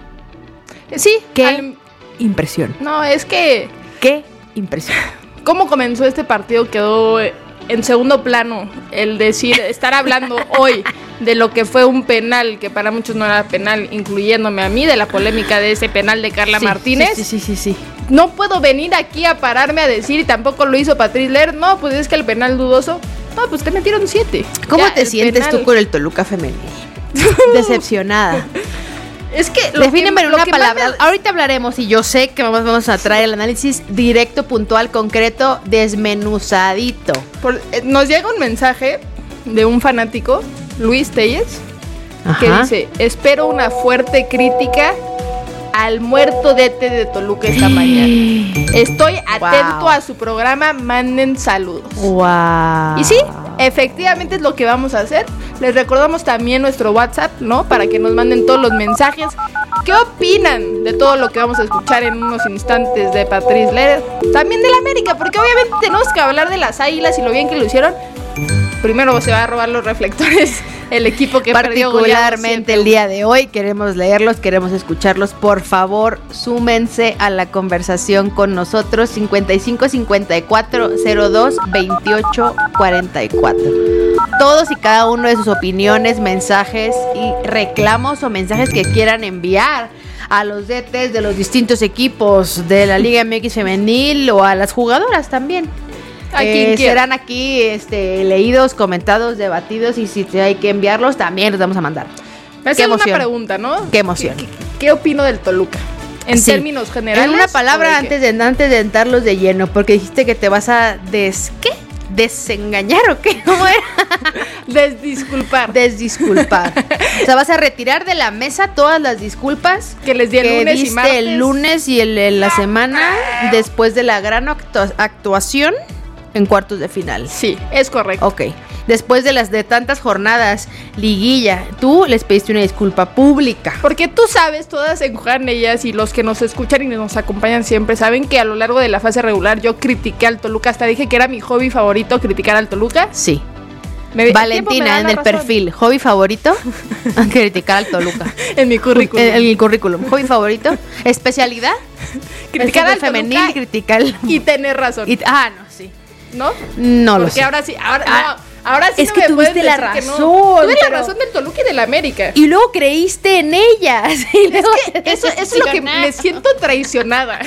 Sí. Qué al... impresión. No, es que... Qué impresión. ¿Cómo comenzó este partido? Quedó en segundo plano el decir, estar hablando hoy de lo que fue un penal, que para muchos no era penal, incluyéndome a mí, de la polémica de ese penal de Carla sí, Martínez. Sí, sí, sí, sí, sí. No puedo venir aquí a pararme a decir, y tampoco lo hizo Patrice Ler, no, pues es que el penal dudoso, no, pues te metieron siete. ¿Cómo ya, te sientes penal. tú con el Toluca femenil? Decepcionada. Es que defíneme en una palabra. Manda... Ahorita hablaremos y yo sé que vamos, vamos a traer el análisis directo, puntual, concreto, desmenuzadito. Por, eh, nos llega un mensaje de un fanático, Luis Telles, Ajá. que dice: espero una fuerte crítica al muerto D T de Toluca esta mañana. Estoy atento wow. a su programa, manden saludos. Wow. Y sí, efectivamente es lo que vamos a hacer. Les recordamos también nuestro WhatsApp, ¿no? Para que nos manden todos los mensajes. ¿Qué opinan de todo lo que vamos a escuchar en unos instantes de Patrice Ler? También del América, porque obviamente tenemos que hablar de las Águilas y lo bien que lo hicieron. Primero se va a robar los reflectores el equipo que perdió particularmente el día de hoy. Queremos leerlos, queremos escucharlos. Por favor, súmense a la conversación con nosotros. cincuenta y cinco cincuenta y cuatro cero dos veintiocho cuarenta y cuatro. Todos y cada uno de sus opiniones, mensajes y reclamos o mensajes que quieran enviar a los D Ts de los distintos equipos de la Liga M X femenil o a las jugadoras también. Eh, serán aquí este, leídos, comentados, debatidos, y si hay que enviarlos también los vamos a mandar. Me hacen una pregunta, ¿no? Qué emoción. ¿Qué, qué, qué opino del Toluca? En sí. términos generales. En una palabra antes de, antes de entrarlos de lleno, porque dijiste que te vas a des ¿qué? ¿Desengañar o qué? ¿Cómo era? Desdisculpar. Desdisculpar. O sea, vas a retirar de la mesa todas las disculpas que les di el lunes y martes. el lunes y el, el, la semana después de la gran actu- actuación en cuartos de final. Sí, es correcto. Ok. Después de las de tantas jornadas, liguilla, tú les pediste una disculpa pública. Porque tú sabes, todas en Juegan Ellas y los que nos escuchan y nos acompañan siempre saben que a lo largo de la fase regular yo critiqué al Toluca, hasta dije que era mi hobby favorito criticar al Toluca. Sí. Me, Valentina, en el razón. Perfil, hobby favorito, criticar al Toluca. En mi currículum. En, en el currículum, hobby favorito, especialidad, criticar al femenil, Toluca criticar el... y tener razón. Y, ah, no, sí. ¿No? No lo sé. Porque ahora sí, ahora ah, no, ahora sí es no que me tuviste la razón. No. Tuve la razón del Toluca y del América. Y luego creíste en ellas. Y es que eso, eso es lo que me siento traicionada.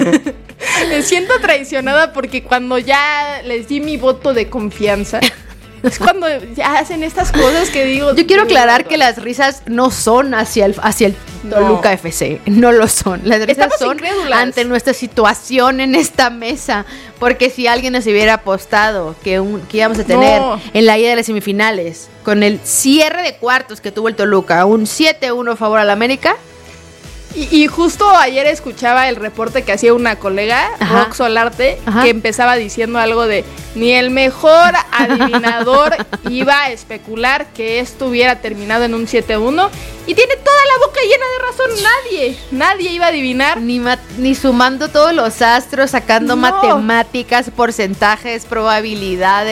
Me siento traicionada porque cuando ya les di mi voto de confianza, es cuando ya hacen estas cosas que digo. Yo quiero aclarar que las risas no son hacia el, hacia el Toluca no. F C. No lo son. Las risas Estamos son incrédulas. Ante nuestra situación en esta mesa. Porque si alguien nos hubiera apostado que, un, que íbamos a tener no. en la ida de las semifinales, con el cierre de cuartos que tuvo el Toluca, un siete uno a favor al América. Y, y justo ayer escuchaba el reporte que hacía una colega, Ajá. Rox Solarte, Ajá. que empezaba diciendo algo de ni el mejor adivinador iba a especular que esto hubiera terminado en un siete uno. Y tiene toda la boca llena de razón. Nadie, nadie iba a adivinar. Ni, mat- ni sumando todos los astros, sacando no. matemáticas, porcentajes, probabilidades.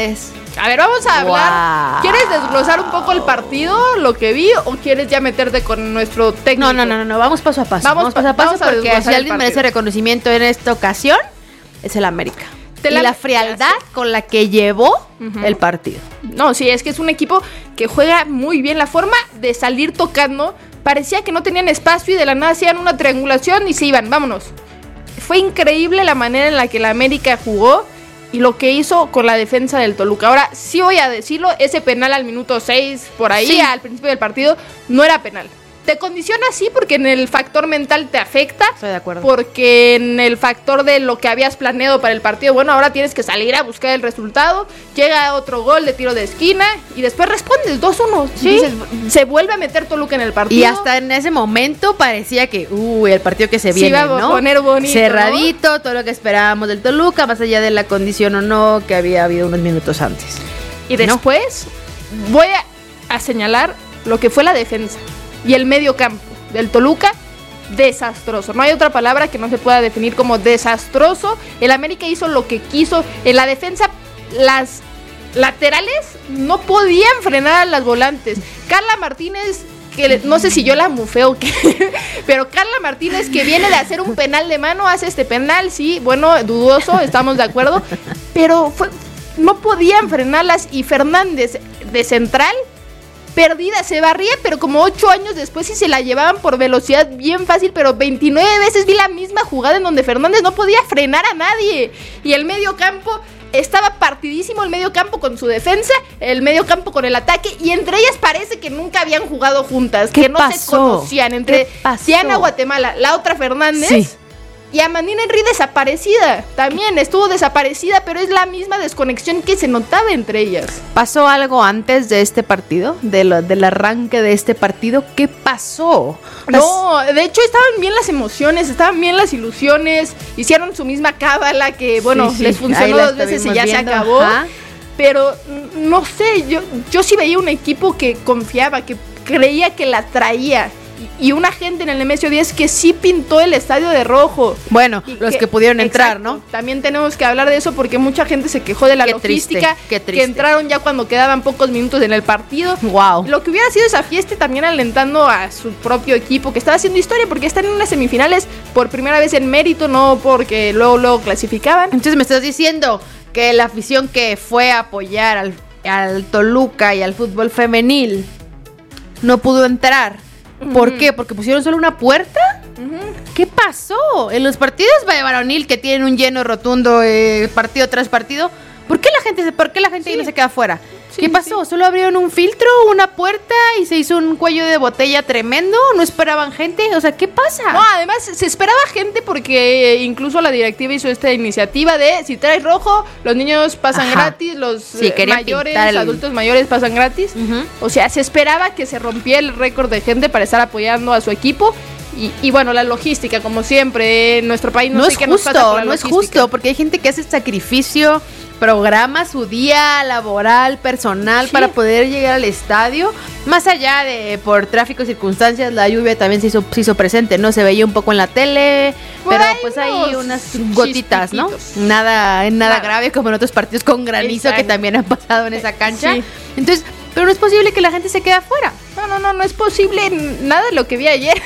A ver, vamos a hablar. Wow. ¿Quieres desglosar un poco el partido, lo que vi, o quieres ya meterte con nuestro técnico? No, no, no, no, no, vamos paso a paso. Vamos, Vamos paso a paso vamos a porque desglosar si el alguien merece partido. reconocimiento en esta ocasión, es el América. Te y la- la frialdad con la que llevó Ujú. el partido. No, sí, es que es un equipo que juega muy bien. La forma de salir tocando parecía que no tenían espacio y de la nada hacían una triangulación y se iban, vámonos. Fue increíble la manera en la que la América jugó y lo que hizo con la defensa del Toluca. Ahora, sí voy a decirlo, ese penal al minuto seis, por ahí, Sí. al principio del partido, no era penal. Te condiciona así porque en el factor mental te afecta. Estoy de acuerdo. Porque en el factor de lo que habías planeado para el partido, bueno, ahora tienes que salir a buscar el resultado. Llega otro gol de tiro de esquina y después respondes dos uno. Sí. Dices, se vuelve a meter Toluca en el partido. Y hasta en ese momento parecía que, uy, el partido que se Sí, viene, iba a ¿no? poner bonito, cerradito, todo lo que esperábamos del Toluca, más allá de la condición o no que había habido unos minutos antes. Y después voy a, a señalar lo que fue la defensa y el medio campo del Toluca. Desastroso, no hay otra palabra que no se pueda definir como desastroso. El América hizo lo que quiso. En la defensa, las laterales no podían frenar a las volantes. Carla Martínez, que le- no sé si yo la mufeo o qué, pero Carla Martínez, que viene de hacer un penal de mano, hace este penal, sí, bueno, dudoso, estamos de acuerdo, pero fue, no podían frenarlas. Y Fernández de central, perdida, se barría, pero como ocho años después sí se la llevaban por velocidad bien fácil, pero veintinueve veces vi la misma jugada en donde Fernández no podía frenar a nadie. Y el medio campo estaba partidísimo, el medio campo con su defensa, el medio campo con el ataque, y entre ellas parece que nunca habían jugado juntas, que no se pasó? conocían. Entre ¿Qué pasó? Diana Guatemala, la otra Fernández, Sí. y Amandine Henry desaparecida. También estuvo desaparecida, pero es la misma desconexión que se notaba entre ellas. ¿Pasó algo antes de este partido? De lo, del arranque de este partido. ¿Qué pasó? No, de hecho estaban bien las emociones, estaban bien las ilusiones, hicieron su misma cábala que, bueno, Sí, sí, les ahí funcionó la dos veces y estuvimos ya viendo, se acabó. ajá. Pero mm, no sé, yo, yo sí veía un equipo que confiaba, que creía que la traía. Y, y una gente en el Nemesio diez que sí pintó el estadio de rojo. Bueno, Y los que, pudieron entrar, exacto, ¿no? También tenemos que hablar de eso porque mucha gente se quejó de la Qué logística, triste, qué triste. que entraron ya cuando quedaban pocos minutos en el partido. Wow. Lo que hubiera sido esa fiesta, también alentando a su propio equipo que estaba haciendo historia porque están en unas semifinales por primera vez en mérito, no porque luego luego clasificaban. Entonces me estás diciendo que la afición que fue a apoyar al, al Toluca y al fútbol femenil no pudo entrar. ¿Por Ujú. qué? ¿Porque pusieron solo una puerta? ¿Qué pasó? En los partidos de varonil que tienen un lleno rotundo eh, partido tras partido, ¿por qué la gente, se- por qué la gente ahí no se queda afuera? Sí, ¿Qué pasó? ¿Solo abrieron un filtro, una puerta y se hizo un cuello de botella tremendo? ¿No esperaban gente? O sea, ¿qué pasa? No, además se esperaba gente porque incluso la directiva hizo esta iniciativa de si traes rojo, los niños pasan Ajá. gratis, los Sí, eh, querían mayores, pintar el- adultos mayores pasan gratis. O sea, se esperaba que se rompiera el récord de gente para estar apoyando a su equipo. Y, y bueno, la logística, como siempre, en nuestro país no, No sé es qué nos pasa con justo, la no es logística. justo, porque hay gente que hace sacrificio, programa su día laboral, personal, Sí. para poder llegar al estadio. Más allá de por tráfico y circunstancias, la lluvia también se hizo, se hizo presente, ¿no? Se veía un poco en la tele, Por pero ahí pues hay unos unas gotitas, ¿no? chispititos. Nada, en nada Nada. grave como en otros partidos con granizo Exacto. que también han pasado en esa cancha. Sí. Entonces, pero no es posible que la gente se quede afuera. No, no, no, no es posible nada de lo que vi ayer.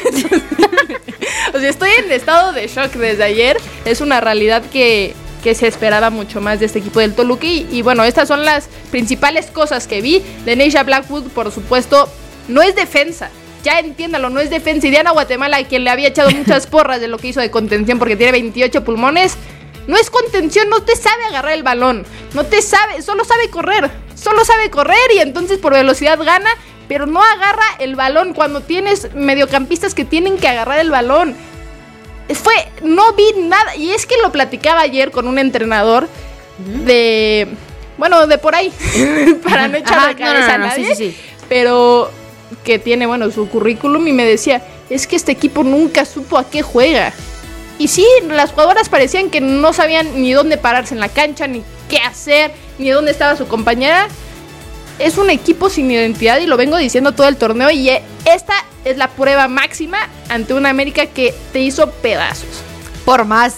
O sea, estoy en estado de shock desde ayer. Es una realidad que, que se esperaba mucho más de este equipo del Toluca. Y, y bueno, estas son las principales cosas que vi. De Neisha Blackwood, por supuesto, no es defensa. Ya entiéndalo, no es defensa. Y Diana Guatemala, quien le había echado muchas porras de lo que hizo de contención porque tiene veintiocho pulmones, no es contención, no te sabe agarrar el balón. No te sabe, solo sabe correr. Solo sabe correr y entonces por velocidad gana, pero no agarra el balón cuando tienes mediocampistas que tienen que agarrar el balón. Fue, no vi nada. Y es que lo platicaba ayer con un entrenador de, bueno, de por ahí, para no echarle Ajá, de cabeza no, no, a no, nadie, sí, sí, sí. pero que tiene, bueno, su currículum y me decía, es que este equipo nunca supo a qué juega. Y sí, las jugadoras parecían que no sabían ni dónde pararse en la cancha, ni qué hacer, ni dónde estaba su compañera. Es un equipo sin identidad y lo vengo diciendo todo el torneo y esta es la prueba máxima ante una América que te hizo pedazos. Por más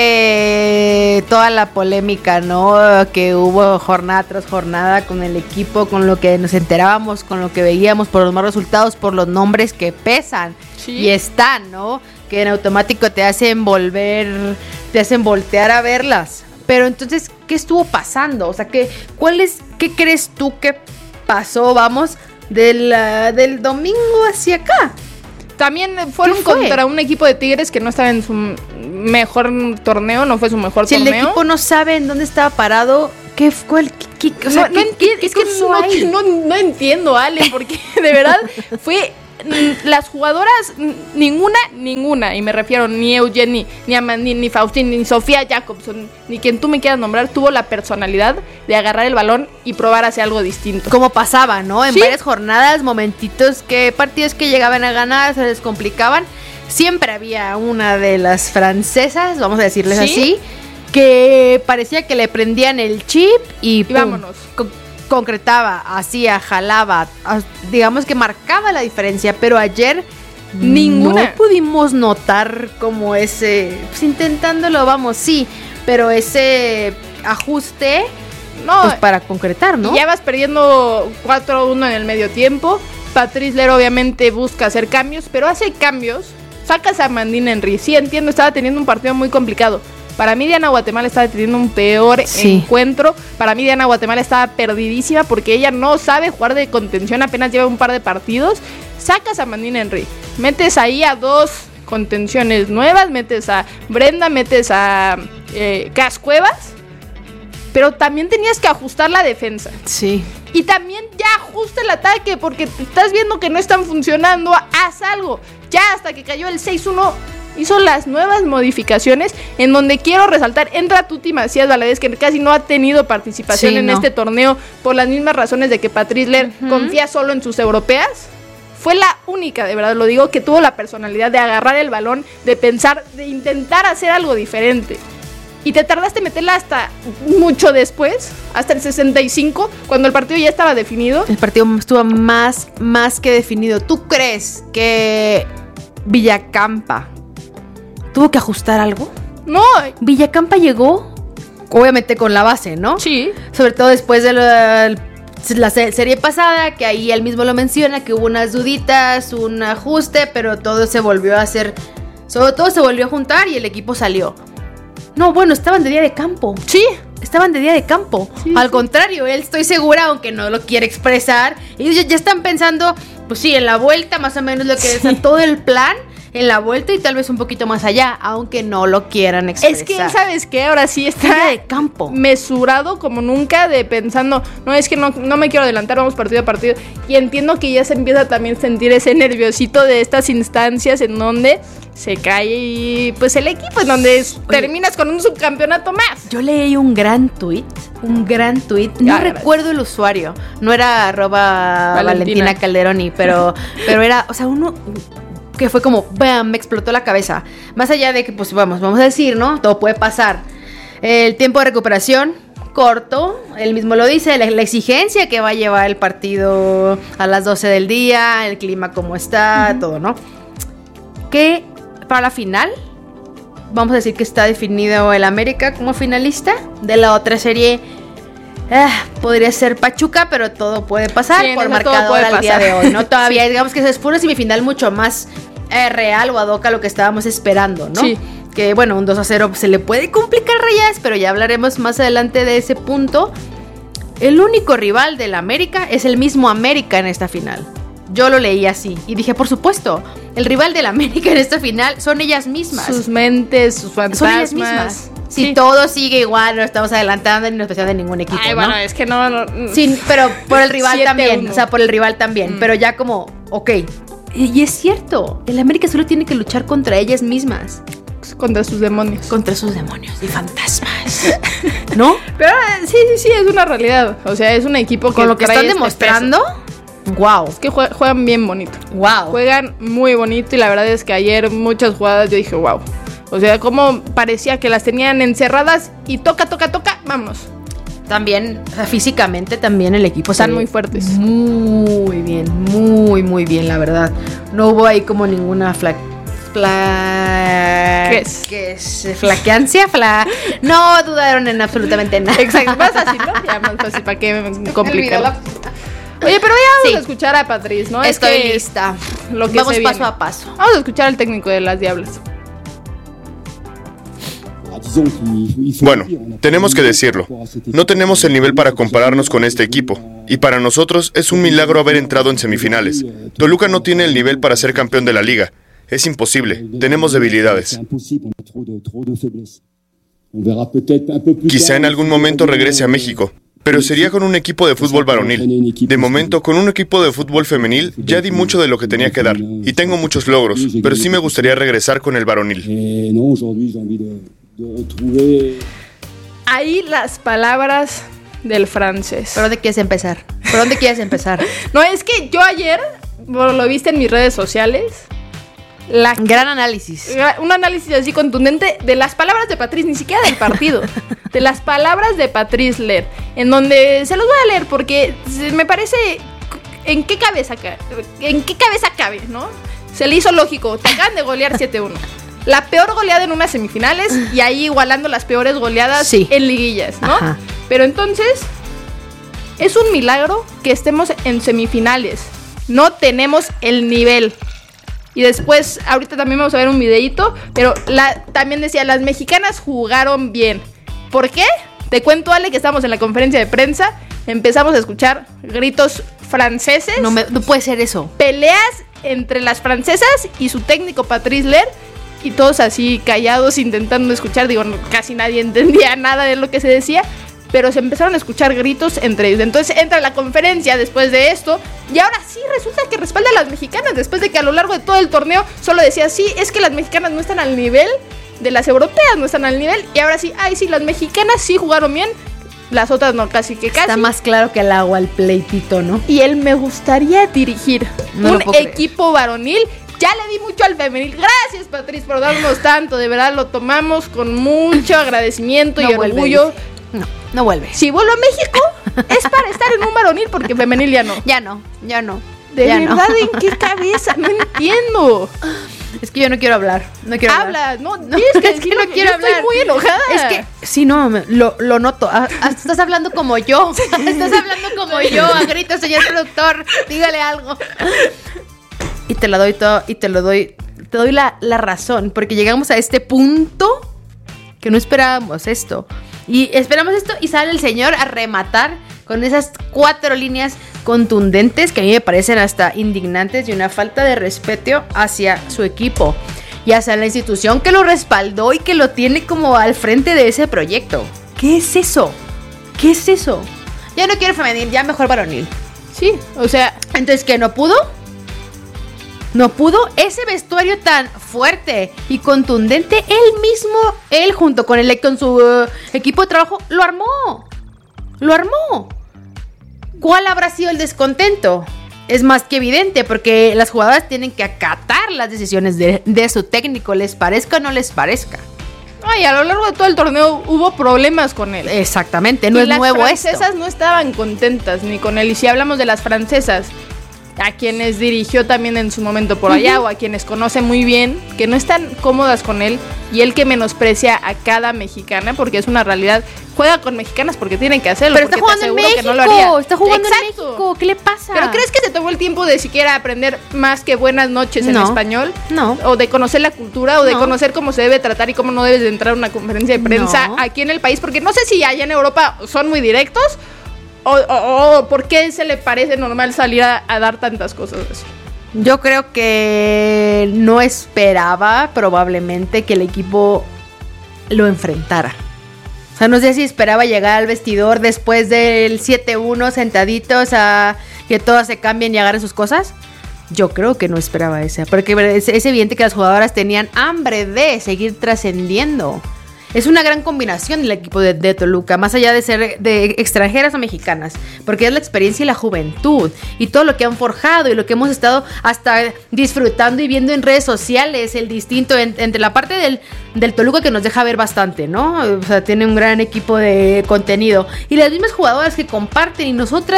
que toda la polémica, ¿no? Que hubo jornada tras jornada con el equipo, con lo que nos enterábamos, con lo que veíamos, por los malos resultados, por los nombres que pesan sí. y están, ¿no? Que en automático te hacen volver, te hacen voltear a verlas. Pero entonces, ¿qué estuvo pasando? O sea, ¿qué, cuál es, qué crees tú que pasó, vamos, del, uh, del domingo hacia acá? También fueron contra un equipo de Tigres que no estaba en su mejor torneo, no fue su mejor si torneo. Si el equipo no sabe en dónde estaba parado, ¿qué fue? ¿Qué, qué, o sea, no, no entiendo, es que no, no, no entiendo, Ale, porque de verdad fue las jugadoras, ninguna, ninguna, y me refiero ni Eugenie, ni Amandine, ni Faustín, ni Sofía Jacobson, ni quien tú me quieras nombrar, tuvo la personalidad de agarrar el balón y probar hacia algo distinto. Como pasaba, ¿no? En ¿Sí? varias jornadas, momentitos que partidos que llegaban a ganar se les complicaban. Siempre había una de las francesas, vamos a decirles ¿Sí? así, que parecía que le prendían el chip y, y vámonos. Con, concretaba, hacía, jalaba, digamos que marcaba la diferencia, pero ayer ninguna. No pudimos notar como ese, pues intentándolo, vamos, sí, pero ese ajuste, no, pues para concretar, ¿no? Ya vas perdiendo cuatro a uno en el medio tiempo. Patrice Ler obviamente busca hacer cambios, pero hace cambios, sacas a Amandine Henry, sí entiendo, estaba teniendo un partido muy complicado. Para mí Diana Guatemala estaba teniendo un peor sí. encuentro. Para mí Diana Guatemala estaba perdidísima porque ella no sabe jugar de contención, apenas lleva un par de partidos. Sacas a Amandine Henry, metes ahí a dos contenciones nuevas, metes a Brenda, metes a eh, Cas Cuevas, pero también tenías que ajustar la defensa. Sí. Y también ya ajusta el ataque porque estás viendo que no están funcionando, haz algo. Ya hasta que cayó el seis uno... hizo las nuevas modificaciones en donde quiero resaltar, entra Tuti Macías Valadez, que casi no ha tenido participación sí, en no. este torneo por las mismas razones de que Patrice Ler uh-huh. confía solo en sus europeas. Fue la única, de verdad lo digo, que tuvo la personalidad de agarrar el balón, de pensar, de intentar hacer algo diferente. Y te tardaste en meterla hasta mucho después, hasta el sesenta y cinco, cuando el partido ya estaba definido. El partido estuvo más, más que definido. ¿Tú crees que Villacampa tuvo que ajustar algo? No. Villacampa llegó, obviamente con la base, ¿no? Sí. Sobre todo después de la, la serie pasada, que ahí él mismo lo menciona, que hubo unas duditas, un ajuste, pero todo se volvió a hacer, sobre todo se volvió a juntar y el equipo salió. No, bueno, estaban de día de campo. Sí. Estaban de día de campo. Sí, Al sí. contrario, él estoy segura, aunque no lo quiere expresar, ellos ya, ya están pensando, pues sí, en la vuelta, más o menos lo que sí. es todo el plan. En la vuelta y tal vez un poquito más allá, aunque no lo quieran expresar. Es que, ¿sabes qué? Ahora sí está de campo mesurado como nunca, de pensando, no, es que no, no me quiero adelantar, vamos partido a partido. Y entiendo que ya se empieza también a sentir ese nerviosito de estas instancias en donde se cae y pues el equipo, en donde es, terminas con un subcampeonato más. Yo leí un gran tuit, un gran tuit, no ah, recuerdo el usuario, no era arroba Valentina, Valentina Calderoni, pero, pero era, o sea, uno... que fue como, bam, me explotó la cabeza. Más allá de que, pues vamos, vamos a decir, ¿no? Todo puede pasar. El tiempo de recuperación, corto, él mismo lo dice, la, la exigencia que va a llevar el partido a las doce del día, el clima como está, uh-huh. todo, ¿no? Que para la final, vamos a decir que está definido el América como finalista. De la otra serie, eh, podría ser Pachuca, pero todo puede pasar sí, por marcador al día de hoy, ¿no? Todavía, sí. digamos que fue una semifinal mucho más eh, real o ad hoc a lo que estábamos esperando, ¿no? Sí. Que bueno, un dos a cero se le puede complicar Reyes, pero ya hablaremos más adelante de ese punto. El único rival del América es el mismo América en esta final. Yo lo leí así y dije, por supuesto, el rival del América en esta final son ellas mismas. Sus mentes, sus fantasmas. Son ellas mismas. Si sí. todo sigue igual, no estamos adelantando ni nos especial de ningún equipo, Ay, ¿no? bueno, es que no... no sí, pero por el rival también, o sea, por el rival también. Mm. Pero ya como, ok. Y es cierto, el América solo tiene que luchar contra ellas mismas. Contra sus demonios. Contra sus demonios y fantasmas. ¿No? Pero sí, sí, sí, es una realidad. O sea, es un equipo que con lo que están demostrando... Wow. Es que juegan bien bonito. Wow. Juegan muy bonito y la verdad es que ayer muchas jugadas yo dije, wow. O sea, como parecía que las tenían encerradas y toca, toca, toca, vamos. También, o sea, físicamente también el equipo están muy fuertes. Muy bien, muy, muy bien, la verdad. No hubo ahí como ninguna flag. Fla... ¿Qué es? ¿Qué es? ¿Flaqueancia? Fla... No dudaron en absolutamente nada. Exacto, más fácil, ¿no? Ya más fácil, ¿para qué complicar? Oye, pero ya vamos sí. a escuchar a Patriz, ¿no? Estoy es que lista. Lo que vamos se paso viene. a paso. Vamos a escuchar al técnico de las Diablas. Bueno, tenemos que decirlo. No tenemos el nivel para compararnos con este equipo. Y para nosotros es un milagro haber entrado en semifinales. Toluca no tiene el nivel para ser campeón de la liga. Es imposible. Tenemos debilidades. Quizá en algún momento regrese a México, pero sería con un equipo de fútbol varonil. De momento, con un equipo de fútbol femenil, ya di mucho de lo que tenía que dar. Y tengo muchos logros, pero sí me gustaría regresar con el varonil. Ahí las palabras del francés. ¿Por dónde quieres empezar? ¿Por dónde quieres empezar? No, es que yo ayer, bueno, lo viste en mis redes sociales. La, Gran análisis. Un análisis así contundente de las palabras de Patrice, ni siquiera del partido. De las palabras de Patrice Ler. En donde se los voy a leer porque me parece. ¿En qué cabeza, en qué cabeza cabe, no? Se le hizo lógico. Te acaban de golear siete uno. La peor goleada en unas semifinales y ahí igualando las peores goleadas sí. en liguillas, ¿no? Ajá. Pero entonces, es un milagro que estemos en semifinales. No tenemos el nivel. Y después, ahorita también vamos a ver un videíto, pero la, también decía, las mexicanas jugaron bien. ¿Por qué? Te cuento, Ale, que estamos en la conferencia de prensa, empezamos a escuchar gritos franceses. No, me, no puede ser eso. Peleas entre las francesas y su técnico Patrice Ler. Y todos así callados intentando escuchar. Digo, no, casi nadie entendía nada de lo que se decía. Pero se empezaron a escuchar gritos entre ellos. Entonces entra la conferencia después de esto. Y ahora sí resulta que respalda a las mexicanas. Después de que a lo largo de todo el torneo solo decía, sí, es que las mexicanas no están al nivel de las europeas, no están al nivel. Y ahora sí, ay, sí, las mexicanas sí jugaron bien. Las otras no, casi que casi. Está más claro que el agua el pleitito, ¿no? Y él me gustaría dirigir no un equipo varonil. Ya le di mucho al femenil. Gracias, Patrice, por darnos tanto. De verdad, lo tomamos con mucho agradecimiento no y vuelve, orgullo. Dice. No, no vuelve. Si vuelvo a México, es para estar en un varonil, porque femenil ya no. Ya no, ya no. De ya verdad, no. ¿en qué cabeza? No entiendo. Es que yo no quiero hablar. No quiero Habla, hablar. no, no es que, es que no quiero hablar. Estoy muy enojada. Es que, sí, no, lo, lo noto. Ah, estás hablando como yo. Estás hablando como yo. A gritos, señor productor. Dígale algo. Y te la doy todo, y te lo doy, te doy la, la razón, porque llegamos a este punto que no esperábamos esto. Y esperamos esto y sale el señor a rematar con esas cuatro líneas contundentes que a mí me parecen hasta indignantes y una falta de respeto hacia su equipo y hacia la institución que lo respaldó y que lo tiene como al frente de ese proyecto. ¿Qué es eso? ¿Qué es eso? Ya no quiero femenil, ya mejor varonil. Sí, o sea, entonces ¿qué no pudo? No pudo. Ese vestuario tan fuerte y contundente, él mismo, él junto con, el, con su uh, equipo de trabajo, lo armó. Lo armó. ¿Cuál habrá sido el descontento? Es más que evidente, porque las jugadoras tienen que acatar las decisiones de, de su técnico, les parezca o no les parezca. Ay, a lo largo de todo el torneo hubo problemas con él. Exactamente, no y es nuevo esto. Las francesas no estaban contentas ni con él. Y si hablamos de las francesas, a quienes dirigió también en su momento por allá, uh-huh. o a quienes conoce muy bien, que no están cómodas con él, y él que menosprecia a cada mexicana, porque es una realidad, juega con mexicanas porque tienen que hacerlo. Pero está jugando en México, que no lo haría. Está jugando Exacto. en México, ¿qué le pasa? ¿Pero crees que se tomó el tiempo de siquiera aprender más que buenas noches no. en español? No. O de conocer la cultura, o de no. conocer cómo se debe tratar y cómo no debes de entrar a una conferencia de prensa no. aquí en el país, porque no sé si allá en Europa son muy directos, O, o, o ¿por qué se le parece normal salir a, a dar tantas cosas así? Yo creo que no esperaba probablemente que el equipo lo enfrentara. O sea, no sé si esperaba llegar al vestidor después del siete uno sentaditos a que todas se cambien y agarren sus cosas. Yo creo que no esperaba eso, porque es, es evidente que las jugadoras tenían hambre de seguir trascendiendo. Es una gran combinación el equipo de, de Toluca, más allá de ser de extranjeras o mexicanas, porque es la experiencia y la juventud y todo lo que han forjado y lo que hemos estado hasta disfrutando y viendo en redes sociales, el distinto en, entre la parte del, del Toluca, que nos deja ver bastante, ¿no? O sea, tiene un gran equipo de contenido y las mismas jugadoras que comparten, y nosotras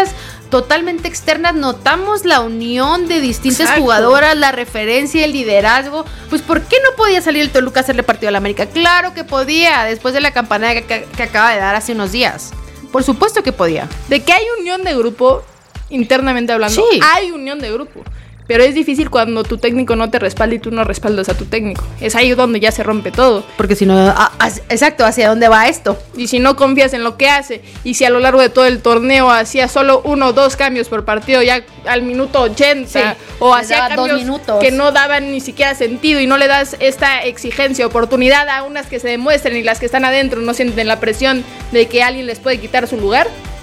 totalmente externas, notamos la unión de distintas Exacto. jugadoras, la referencia, el liderazgo. Pues ¿por qué no podía salir el Toluca a hacerle partido a la América? Claro que podía, después de la campanada que, que, que acaba de dar hace unos días. Por supuesto que podía. De que hay unión de grupo, internamente hablando, Sí. hay unión de grupo. Pero es difícil cuando tu técnico no te respalda y tú no respaldas a tu técnico. Es ahí donde ya se rompe todo. Porque si no, a, a, exacto, ¿hacia dónde va esto? Y si no confías en lo que hace, y si a lo largo de todo el torneo hacía solo uno o dos cambios por partido, ya al minuto ochenta, Sí, o le hacía daba dos cambios minutos. que no daban ni siquiera sentido, y no le das esta exigencia, oportunidad a unas que se demuestren, y las que están adentro no sienten la presión de que alguien les puede quitar su lugar,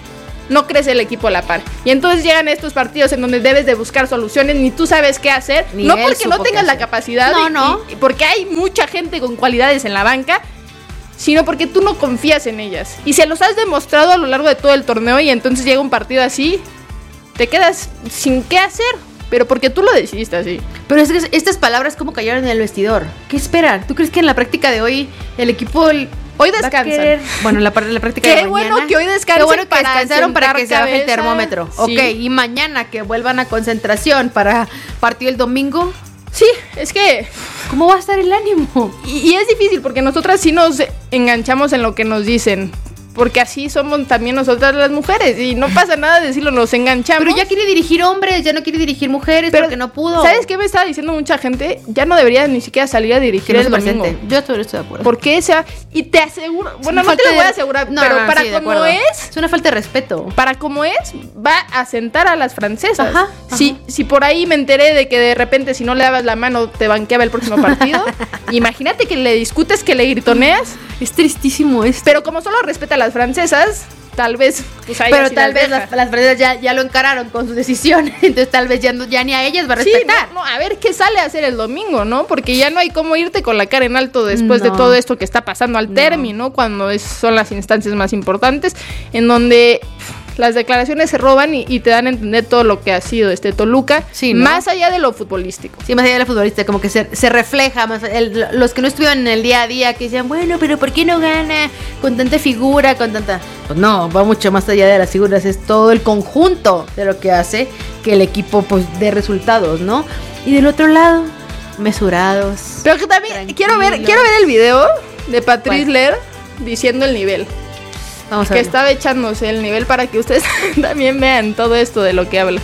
no crece el equipo a la par. Y entonces llegan estos partidos en donde debes de buscar soluciones, ni tú sabes qué hacer, Ni no él porque no supo qué tengas la hacer. capacidad, No, y- no. y porque hay mucha gente con cualidades en la banca, sino porque tú no confías en ellas. Y se los has demostrado a lo largo de todo el torneo, y entonces llega un partido así, te quedas sin qué hacer, pero porque tú lo decidiste así. Pero es que estas palabras, ¿cómo cayeron en el vestidor? ¿Qué esperan? ¿Tú crees que en la práctica de hoy el equipo... el- Hoy va a descansan. querer- Bueno, la, par- la práctica Qué de bueno mañana. que hoy descansen Qué bueno que para descansaron para que se sentar baje el cabeza. termómetro. Sí. Ok, y mañana que vuelvan a concentración para partido el domingo. Sí, es que... ¿Cómo va a estar el ánimo? Y, y es difícil porque nosotras sí nos enganchamos en lo que nos dicen. Porque así somos también nosotras las mujeres. Y no pasa nada de decirlo, nos enganchamos. Pero ya quiere dirigir hombres, ya no quiere dirigir mujeres Pero, porque no pudo. ¿Sabes qué me estaba diciendo mucha gente? Ya no debería ni siquiera salir a dirigir Que no el se domingo. presente. Yo estoy, estoy de acuerdo. ¿Por qué? O sea, y te aseguro... Bueno, no Falta te lo voy a de- asegurar, No, pero no, para sí, de como acuerdo. es... Es una falta de respeto. Para como es, va a sentar a las francesas. Ajá, Si, si por ahí me enteré de que de repente si no le dabas la mano te banqueaba el próximo partido, imagínate que le discutes, que le gritoneas. Es tristísimo esto. Pero como solo respeta a las francesas, tal vez... Pues ahí Pero así tal las vez deja. las, las francesas ya, ya lo encararon con su decisión. Entonces tal vez ya, no- ya ni a ellas va a Sí, respetar. no, no, a ver qué sale a hacer el domingo, ¿no? Porque ya no hay cómo irte con la cara en alto después de No. todo esto que está pasando al No. término, cuando es- son las instancias más importantes, en donde pff, las declaraciones se roban y, y te dan a entender todo lo que ha sido este Toluca, Sí, ¿no? más allá de lo futbolístico. Sí, más allá de la futbolista, como que se, se refleja más. el- los que no estuvieron en el día a día, que decían, bueno, pero ¿por qué no gana con tanta figura, con tanta...? Pues no, va mucho más allá de las figuras, es todo el conjunto de lo que hace que el equipo pues dé resultados, ¿no? Y del otro lado, mesurados. Pero que también quiero ver, quiero ver el video de Patrice ¿Cuál? Ler diciendo el nivel. Vamos a Que ver. estaba echándose el nivel para que ustedes también vean todo esto de lo que habla.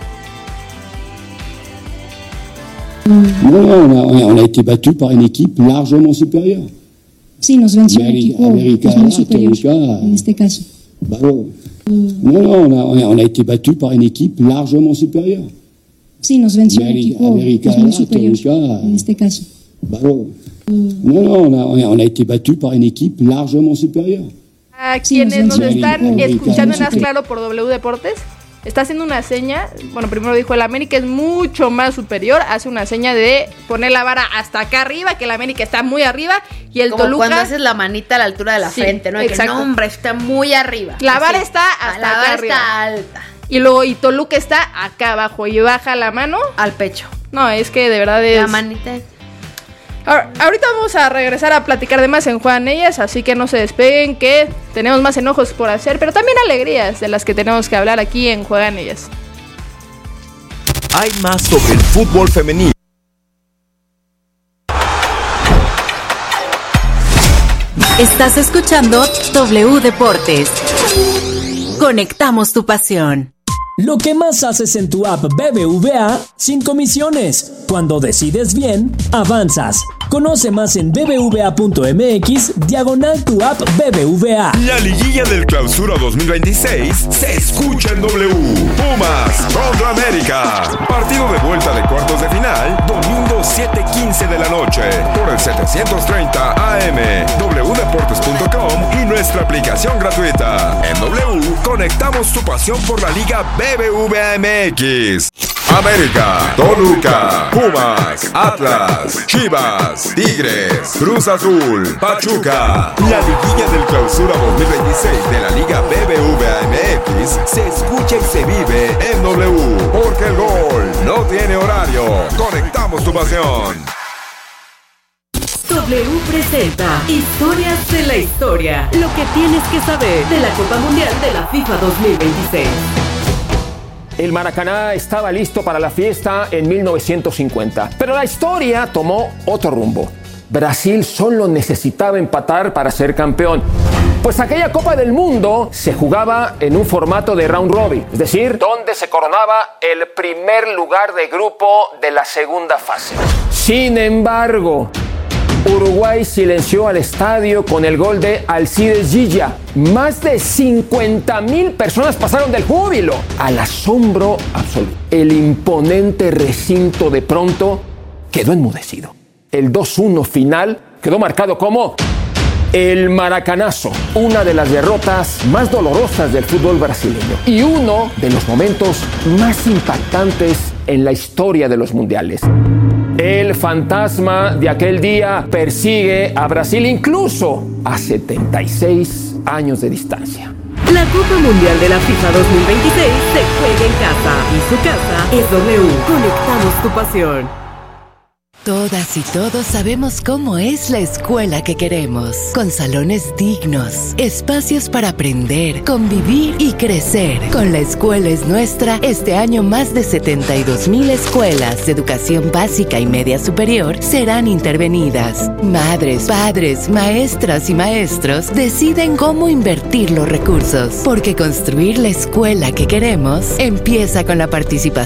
Non, non, on a, on a été battu par une équipe largement supérieure. Sí, nos venció un América, equipo América, pues, muy superior Toluca, en este caso. bravo. Non, non, on a, on a, on a été battu par une équipe largement supérieure. Sí, nos venció un América, equipo América, pues, muy superior Toluca, en este caso. bravo. Non, non, on a, on a, on a été battu par une équipe largement supérieure. A Sí, quienes nos nos venció están un equipo escuchando muy en Haz superior. Claro por W Deportes, está haciendo una seña. Bueno, primero dijo el América es mucho más superior. Hace una seña de poner la vara hasta acá arriba, que el América está muy arriba. Y el Como Toluca. cuando haces la manita a la altura de la Sí, frente, ¿no? De que, exacto. no, hombre, está muy arriba. La vara Así. está hasta la acá vara arriba. está alta. Y luego, y Toluca está acá abajo. Y baja la mano al pecho. No, es que de verdad es. La manita. Ahora, ahorita vamos a regresar a platicar de más en Juegan Ellas, así que no se despeguen, que tenemos más enojos por hacer, pero también alegrías de las que tenemos que hablar aquí en Juegan Ellas. Hay más sobre el fútbol femenino. Estás escuchando W Deportes. Conectamos tu pasión. Lo que más haces en tu app B B V A sin comisiones. Cuando decides bien, avanzas. Conoce más en bbva.mx diagonal tu app B B V A. La liguilla del Clausura dos mil veintiséis se escucha en W. Pumas contra América. Partido de vuelta de cuartos de final, domingo siete quince de la noche, por el setecientos treinta A M, w deportes punto com y nuestra aplicación gratuita. En W, conectamos tu pasión por la Liga B B V A M X. América, Toluca, Pumas, Atlas, Chivas, Tigres, Cruz Azul, Pachuca. La liguilla del Clausura dos mil veintiséis de la Liga B B V A M X se escucha y se vive en W, porque el gol no tiene horario. Conectamos tu pasión. W presenta Historias de la Historia. Lo que tienes que saber de la Copa Mundial de la FIFA dos mil veintiséis. El Maracaná estaba listo para la fiesta en mil novecientos cincuenta, pero la historia tomó otro rumbo. Brasil solo necesitaba empatar para ser campeón, pues aquella Copa del Mundo se jugaba en un formato de round robin, es decir, donde se coronaba el primer lugar de grupo de la segunda fase. Sin embargo, Uruguay silenció al estadio con el gol de Alcides Gilla. Más de cincuenta mil personas pasaron del júbilo al asombro absoluto. El imponente recinto de pronto quedó enmudecido. El dos uno final quedó marcado como el Maracanazo, una de las derrotas más dolorosas del fútbol brasileño y uno de los momentos más impactantes en la historia de los mundiales. El fantasma de aquel día persigue a Brasil incluso a setenta y seis años de distancia. La Copa Mundial de la FIFA dos mil veintiséis se juega en casa y su casa es W. Conectamos tu pasión. Todas y todos sabemos cómo es la escuela que queremos, con salones dignos, espacios para aprender, convivir y crecer. Con La Escuela es Nuestra, este año más de setenta y dos mil escuelas de educación básica y media superior serán intervenidas. Madres, padres, maestras y maestros deciden cómo invertir los recursos, porque construir la escuela que queremos empieza con la participación